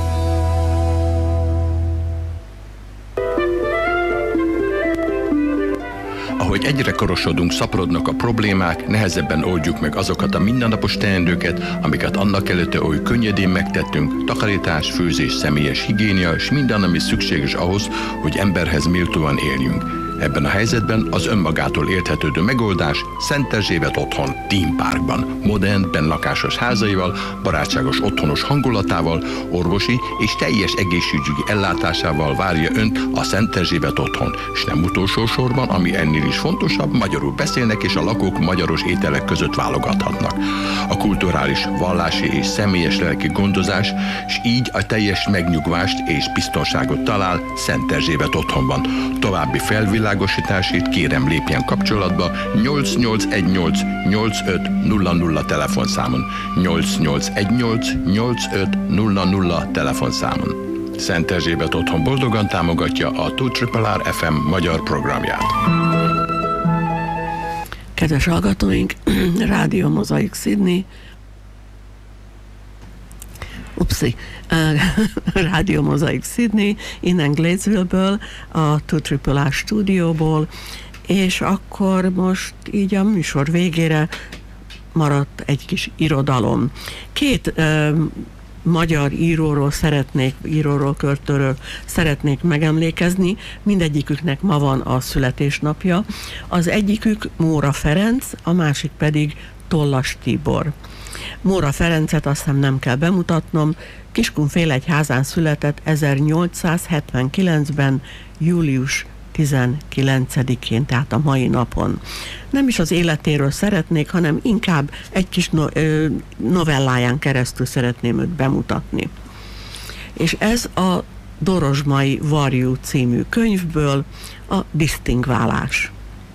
Ahogy egyre korosodunk, szaporodnak a problémák, nehezebben oldjuk meg azokat a mindennapos teendőket, amiket annak előtte oly könnyedén megtettünk, takarítás, főzés, személyes higiénia, és minden, ami szükséges ahhoz, hogy emberhez méltóan éljünk. Ebben a helyzetben az önmagától érthetődő megoldás Szent Erzsébet otthon, Theme Parkban, modern, bennlakásos házaival, barátságos otthonos hangulatával, orvosi és teljes egészségügyi ellátásával várja önt a Szent Erzsébet otthon, és nem utolsó sorban, ami ennél is fontosabb, magyarul beszélnek és a lakók magyaros ételek között válogathatnak. A kulturális, vallási és személyes lelki gondozás, és így a teljes megnyugvást és biztonságot talál Szent Erzsébet otthonban. További felvilágosítását kérem lépjen kapcsolatba nyolc nyolc egy nyolc nyolc öt nulla nulla telefonszámon. nyolc nyolc egy nyolc nyolc öt nulla nulla telefonszámon. Szent Erzsébet otthon boldogan támogatja a kettő R R R ef em magyar programját. Kedves hallgatóink, Rádió Mozaik Sydney, Upsi, Rádió Mozaik Sydney, innen Gladesville-ből, a kettő R R R stúdióból, és akkor most így a műsor végére maradt egy kis irodalom. Két ö, magyar íróról szeretnék, íróról, költőről szeretnék megemlékezni, mindegyiküknek ma van a születésnapja. Az egyikük Móra Ferenc, a másik pedig Tollas Tibor. Móra Ferencet azt hiszem nem kell bemutatnom, Kiskunfélegyházán született ezernyolcszázhetvenkilencben, július tizenkilencedikén, tehát a mai napon. Nem is az életéről szeretnék, hanem inkább egy kis no- ö, novelláján keresztül szeretném őt bemutatni. És ez a Dorozsmai Varjú című könyvből a disztingválás.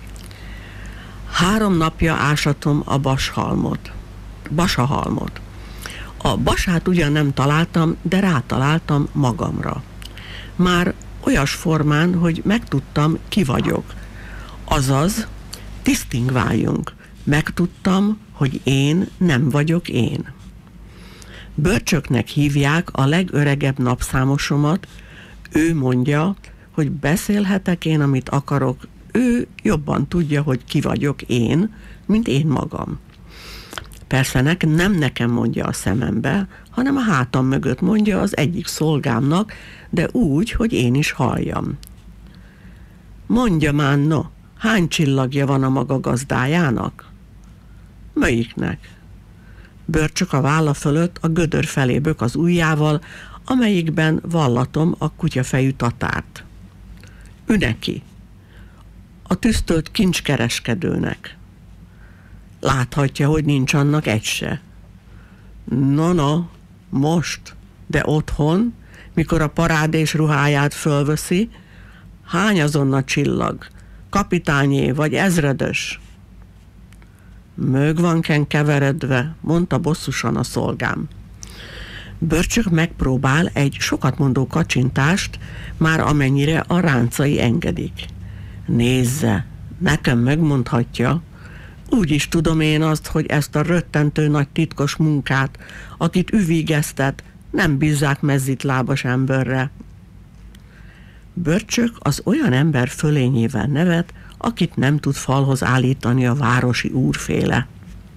Három napja ásatom a bashalmot. Basahalmot. A basát ugyan nem találtam, de rátaláltam magamra. Már olyas formán, hogy megtudtam, ki vagyok. Azaz, disztingváljunk. Megtudtam, hogy én nem vagyok én. Börcsöknek hívják a legöregebb napszámosomat, ő mondja, hogy beszélhetek én, amit akarok, ő jobban tudja, hogy ki vagyok én, mint én magam. Persze nekem, nem nekem mondja a szemembe, hanem a hátam mögött mondja az egyik szolgámnak, de úgy, hogy én is halljam. Mondja már, no, hány csillagja van a maga gazdájának? Melyiknek? Börcsök a válla fölött a gödör felé bök az ujjával, amelyikben vallatom a kutyafejű tatárt. Üneki. A tüsztölt kincskereskedőnek. Láthatja, hogy nincs annak egy se. No, no, most, de otthon, mikor a parádés ruháját fölveszi, hány azon a csillag? Kapitányé vagy ezredös? Mög van ken keveredve, mondta bosszusan a szolgám. Börcsök megpróbál egy sokatmondó kacsintást, már amennyire a ráncai engedik. Nézze, nekem megmondhatja, úgy is tudom én azt, hogy ezt a röttentő nagy titkos munkát, akit üvigeztet, nem bízzák mezzitlábas emberre. Börcsök az olyan ember fölényével nevet, akit nem tud falhoz állítani a városi úrféle.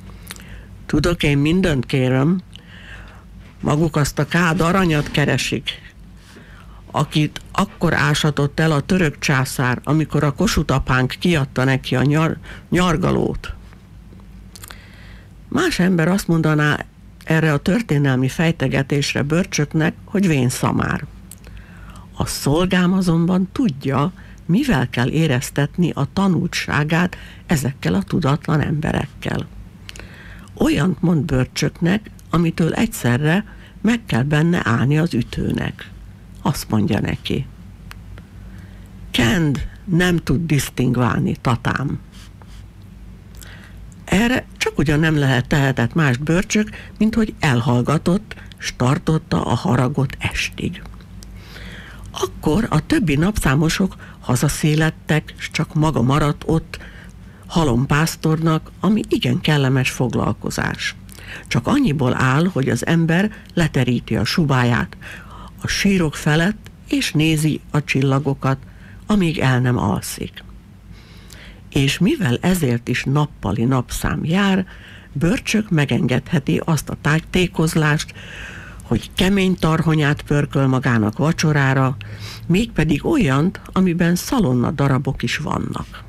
Tudok én mindent, kérem, maguk azt a kád aranyat keresik, akit akkor ásatott el a török császár, amikor a Kossuth apánk kiadta neki a nyar, nyargalót. Más ember azt mondaná erre a történelmi fejtegetésre Börcsöknek, hogy vén szamár. A szolgám azonban tudja, mivel kell éreztetni a tanultságát ezekkel a tudatlan emberekkel. Olyant mond Börcsöknek, amitől egyszerre meg kell benne állni az ütőnek. Azt mondja neki. Kend nem tud disztingválni, tatám. Erre csak ugyan nem lehet tehetett más Börcsök, mint hogy elhallgatott, s tartotta a haragot estig. Akkor a többi napszámosok hazaszélettek, s csak maga maradt ott halompásztornak, ami igen kellemes foglalkozás. Csak annyiból áll, hogy az ember leteríti a subáját a sírok felett, és nézi a csillagokat, amíg el nem alszik. És mivel ezért is nappali napszám jár, Börcsök megengedheti azt a tájtékozlást, hogy kemény tarhonyát pörköl magának vacsorára, mégpedig olyant, amiben szalonna darabok is vannak.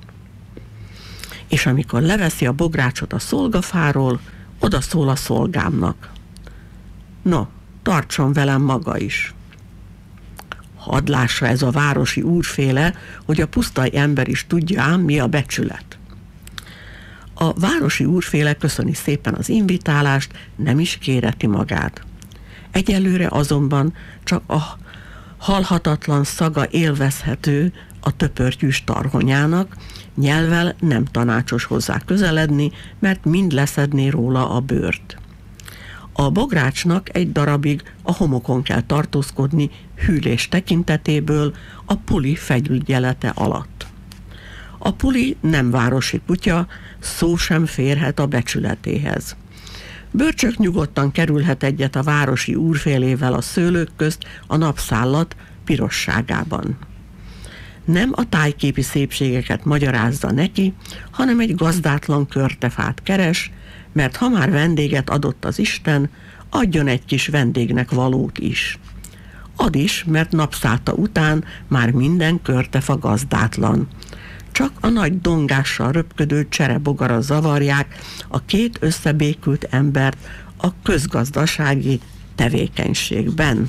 És amikor leveszi a bográcsot a szolgafáról, oda szól a szolgámnak: no, tartson velem maga is. Hadd lássa ez a városi úrféle, hogy a pusztai ember is tudja ám, mi a becsület. A városi úrféle köszöni szépen az invitálást, nem is kéreti magát. Egyelőre azonban csak a halhatatlan szaga élvezhető a töpörtyűs tarhonyának, nyelvvel nem tanácsos hozzá közeledni, mert mind leszedné róla a bőrt. A bográcsnak egy darabig a homokon kell tartózkodni hűlés tekintetéből a puli felügyelete alatt. A puli nem városi kutya, szó sem férhet a becsületéhez. Börcsök nyugodtan kerülhet egyet a városi úrfélével a szőlők közt a napszállat pirosságában. Nem a tájképi szépségeket magyarázza neki, hanem egy gazdátlan körtefát keres, mert ha már vendéget adott az Isten, adjon egy kis vendégnek valót is. Ad is, mert napszálta után már minden körtefa gazdátlan. Csak a nagy dongással röpködő cserebogara zavarják a két összebékült embert a közgazdasági tevékenységben.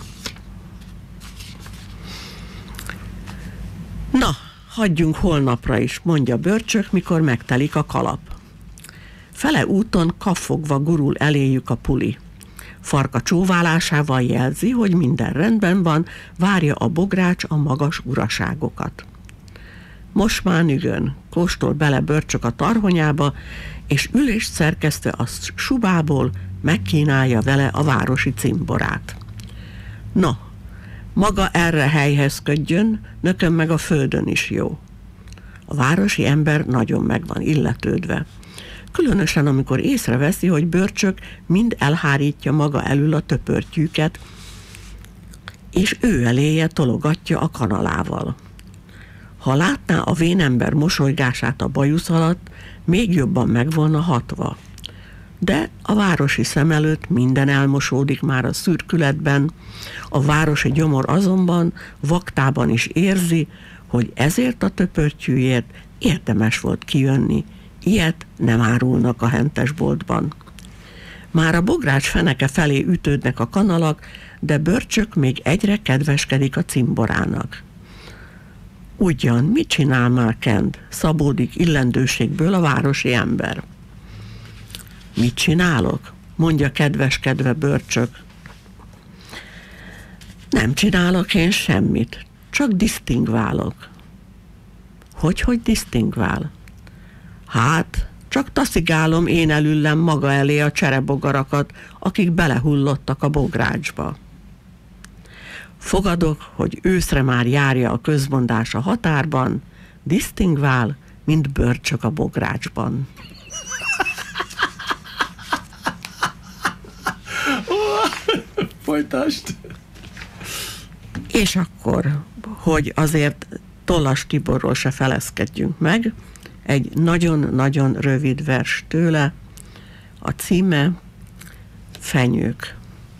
Na, hagyjunk holnapra is, mondja Börcsök, mikor megtelik a kalap. Fele úton kaffogva gurul eléjük a puli. Farka csóválásával jelzi, hogy minden rendben van, várja a bogrács a magas uraságokat. Most már nyügön, kóstol bele Börcsök a tarhonyába, és ülést szerkesztve a subából megkínálja vele a városi cimborát. Na, maga erre helyhezködjön, nökön meg a földön is jó. A városi ember nagyon meg van illetődve. Különösen, amikor észreveszi, hogy Börcsök mind elhárítja maga elől a töpörtyűket, és ő eléje tologatja a kanalával. Ha látná a vénember mosolygását a bajusz alatt, még jobban meg volna hatva. De a városi szem előtt minden elmosódik már a szürkületben, a városi gyomor azonban vaktában is érzi, hogy ezért a töpörtyűért érdemes volt kijönni. Ilyet nem árulnak a hentesboltban. Már a bogrács feneke felé ütődnek a kanalak, de Börcsök még egyre kedveskedik a cimborának. Ugyan, mit csinál már Kend? Szabódik illendőségből a városi ember. Mit csinálok? Mondja kedveskedve Börcsök. Nem csinálok én semmit, csak disztingválok. Hogy-hogy disztingvál? Hát, csak taszigálom én elüllem maga elé a cserebogarakat, akik belehullottak a bográcsba. Fogadok, hogy őszre már járja a közmondás a határban, disztingvál, mint Börcsök a bográcsban. Folytasd! És akkor, hogy azért Tollas Tiborról se felezkedjünk meg, egy nagyon-nagyon rövid vers tőle, a címe Fenyők.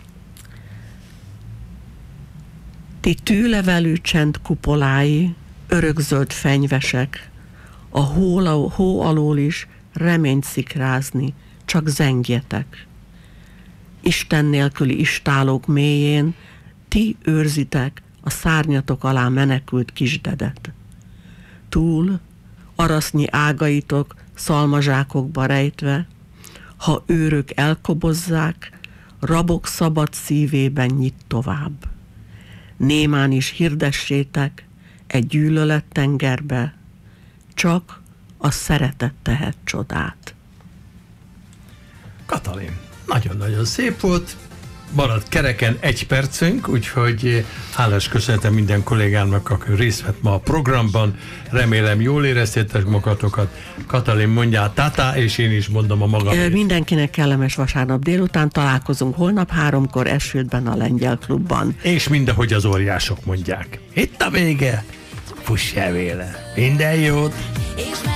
Ti tűlevelű csend kupolái, örökzöld fenyvesek, a hó, hó alól is reményt szikrázni, csak zengjetek. Isten nélküli istálók mélyén ti őrzitek a szárnyatok alá menekült kisdedet. Túl arasznyi ágaitok szalmazsákokba rejtve, ha őrök elkobozzák, rabok szabad szívében nyit tovább. Némán is hirdessétek egy gyűlölet tengerbe, csak a szeretet tehet csodát. Katalin, nagyon-nagyon szép volt, maradt kereken egy percünk, úgyhogy hálás köszönetem minden kollégámnak, aki részt vett ma a programban. Remélem jól éreztétek magatokat. Katalin, mondjál tata, és én is mondom a magam. Mindenkinek kellemes vasárnap délután, találkozunk holnap háromkor Esőtben a Lengyel Klubban. És mindahogy az óriások mondják. Itt a vége, fuss el véle. Minden jót!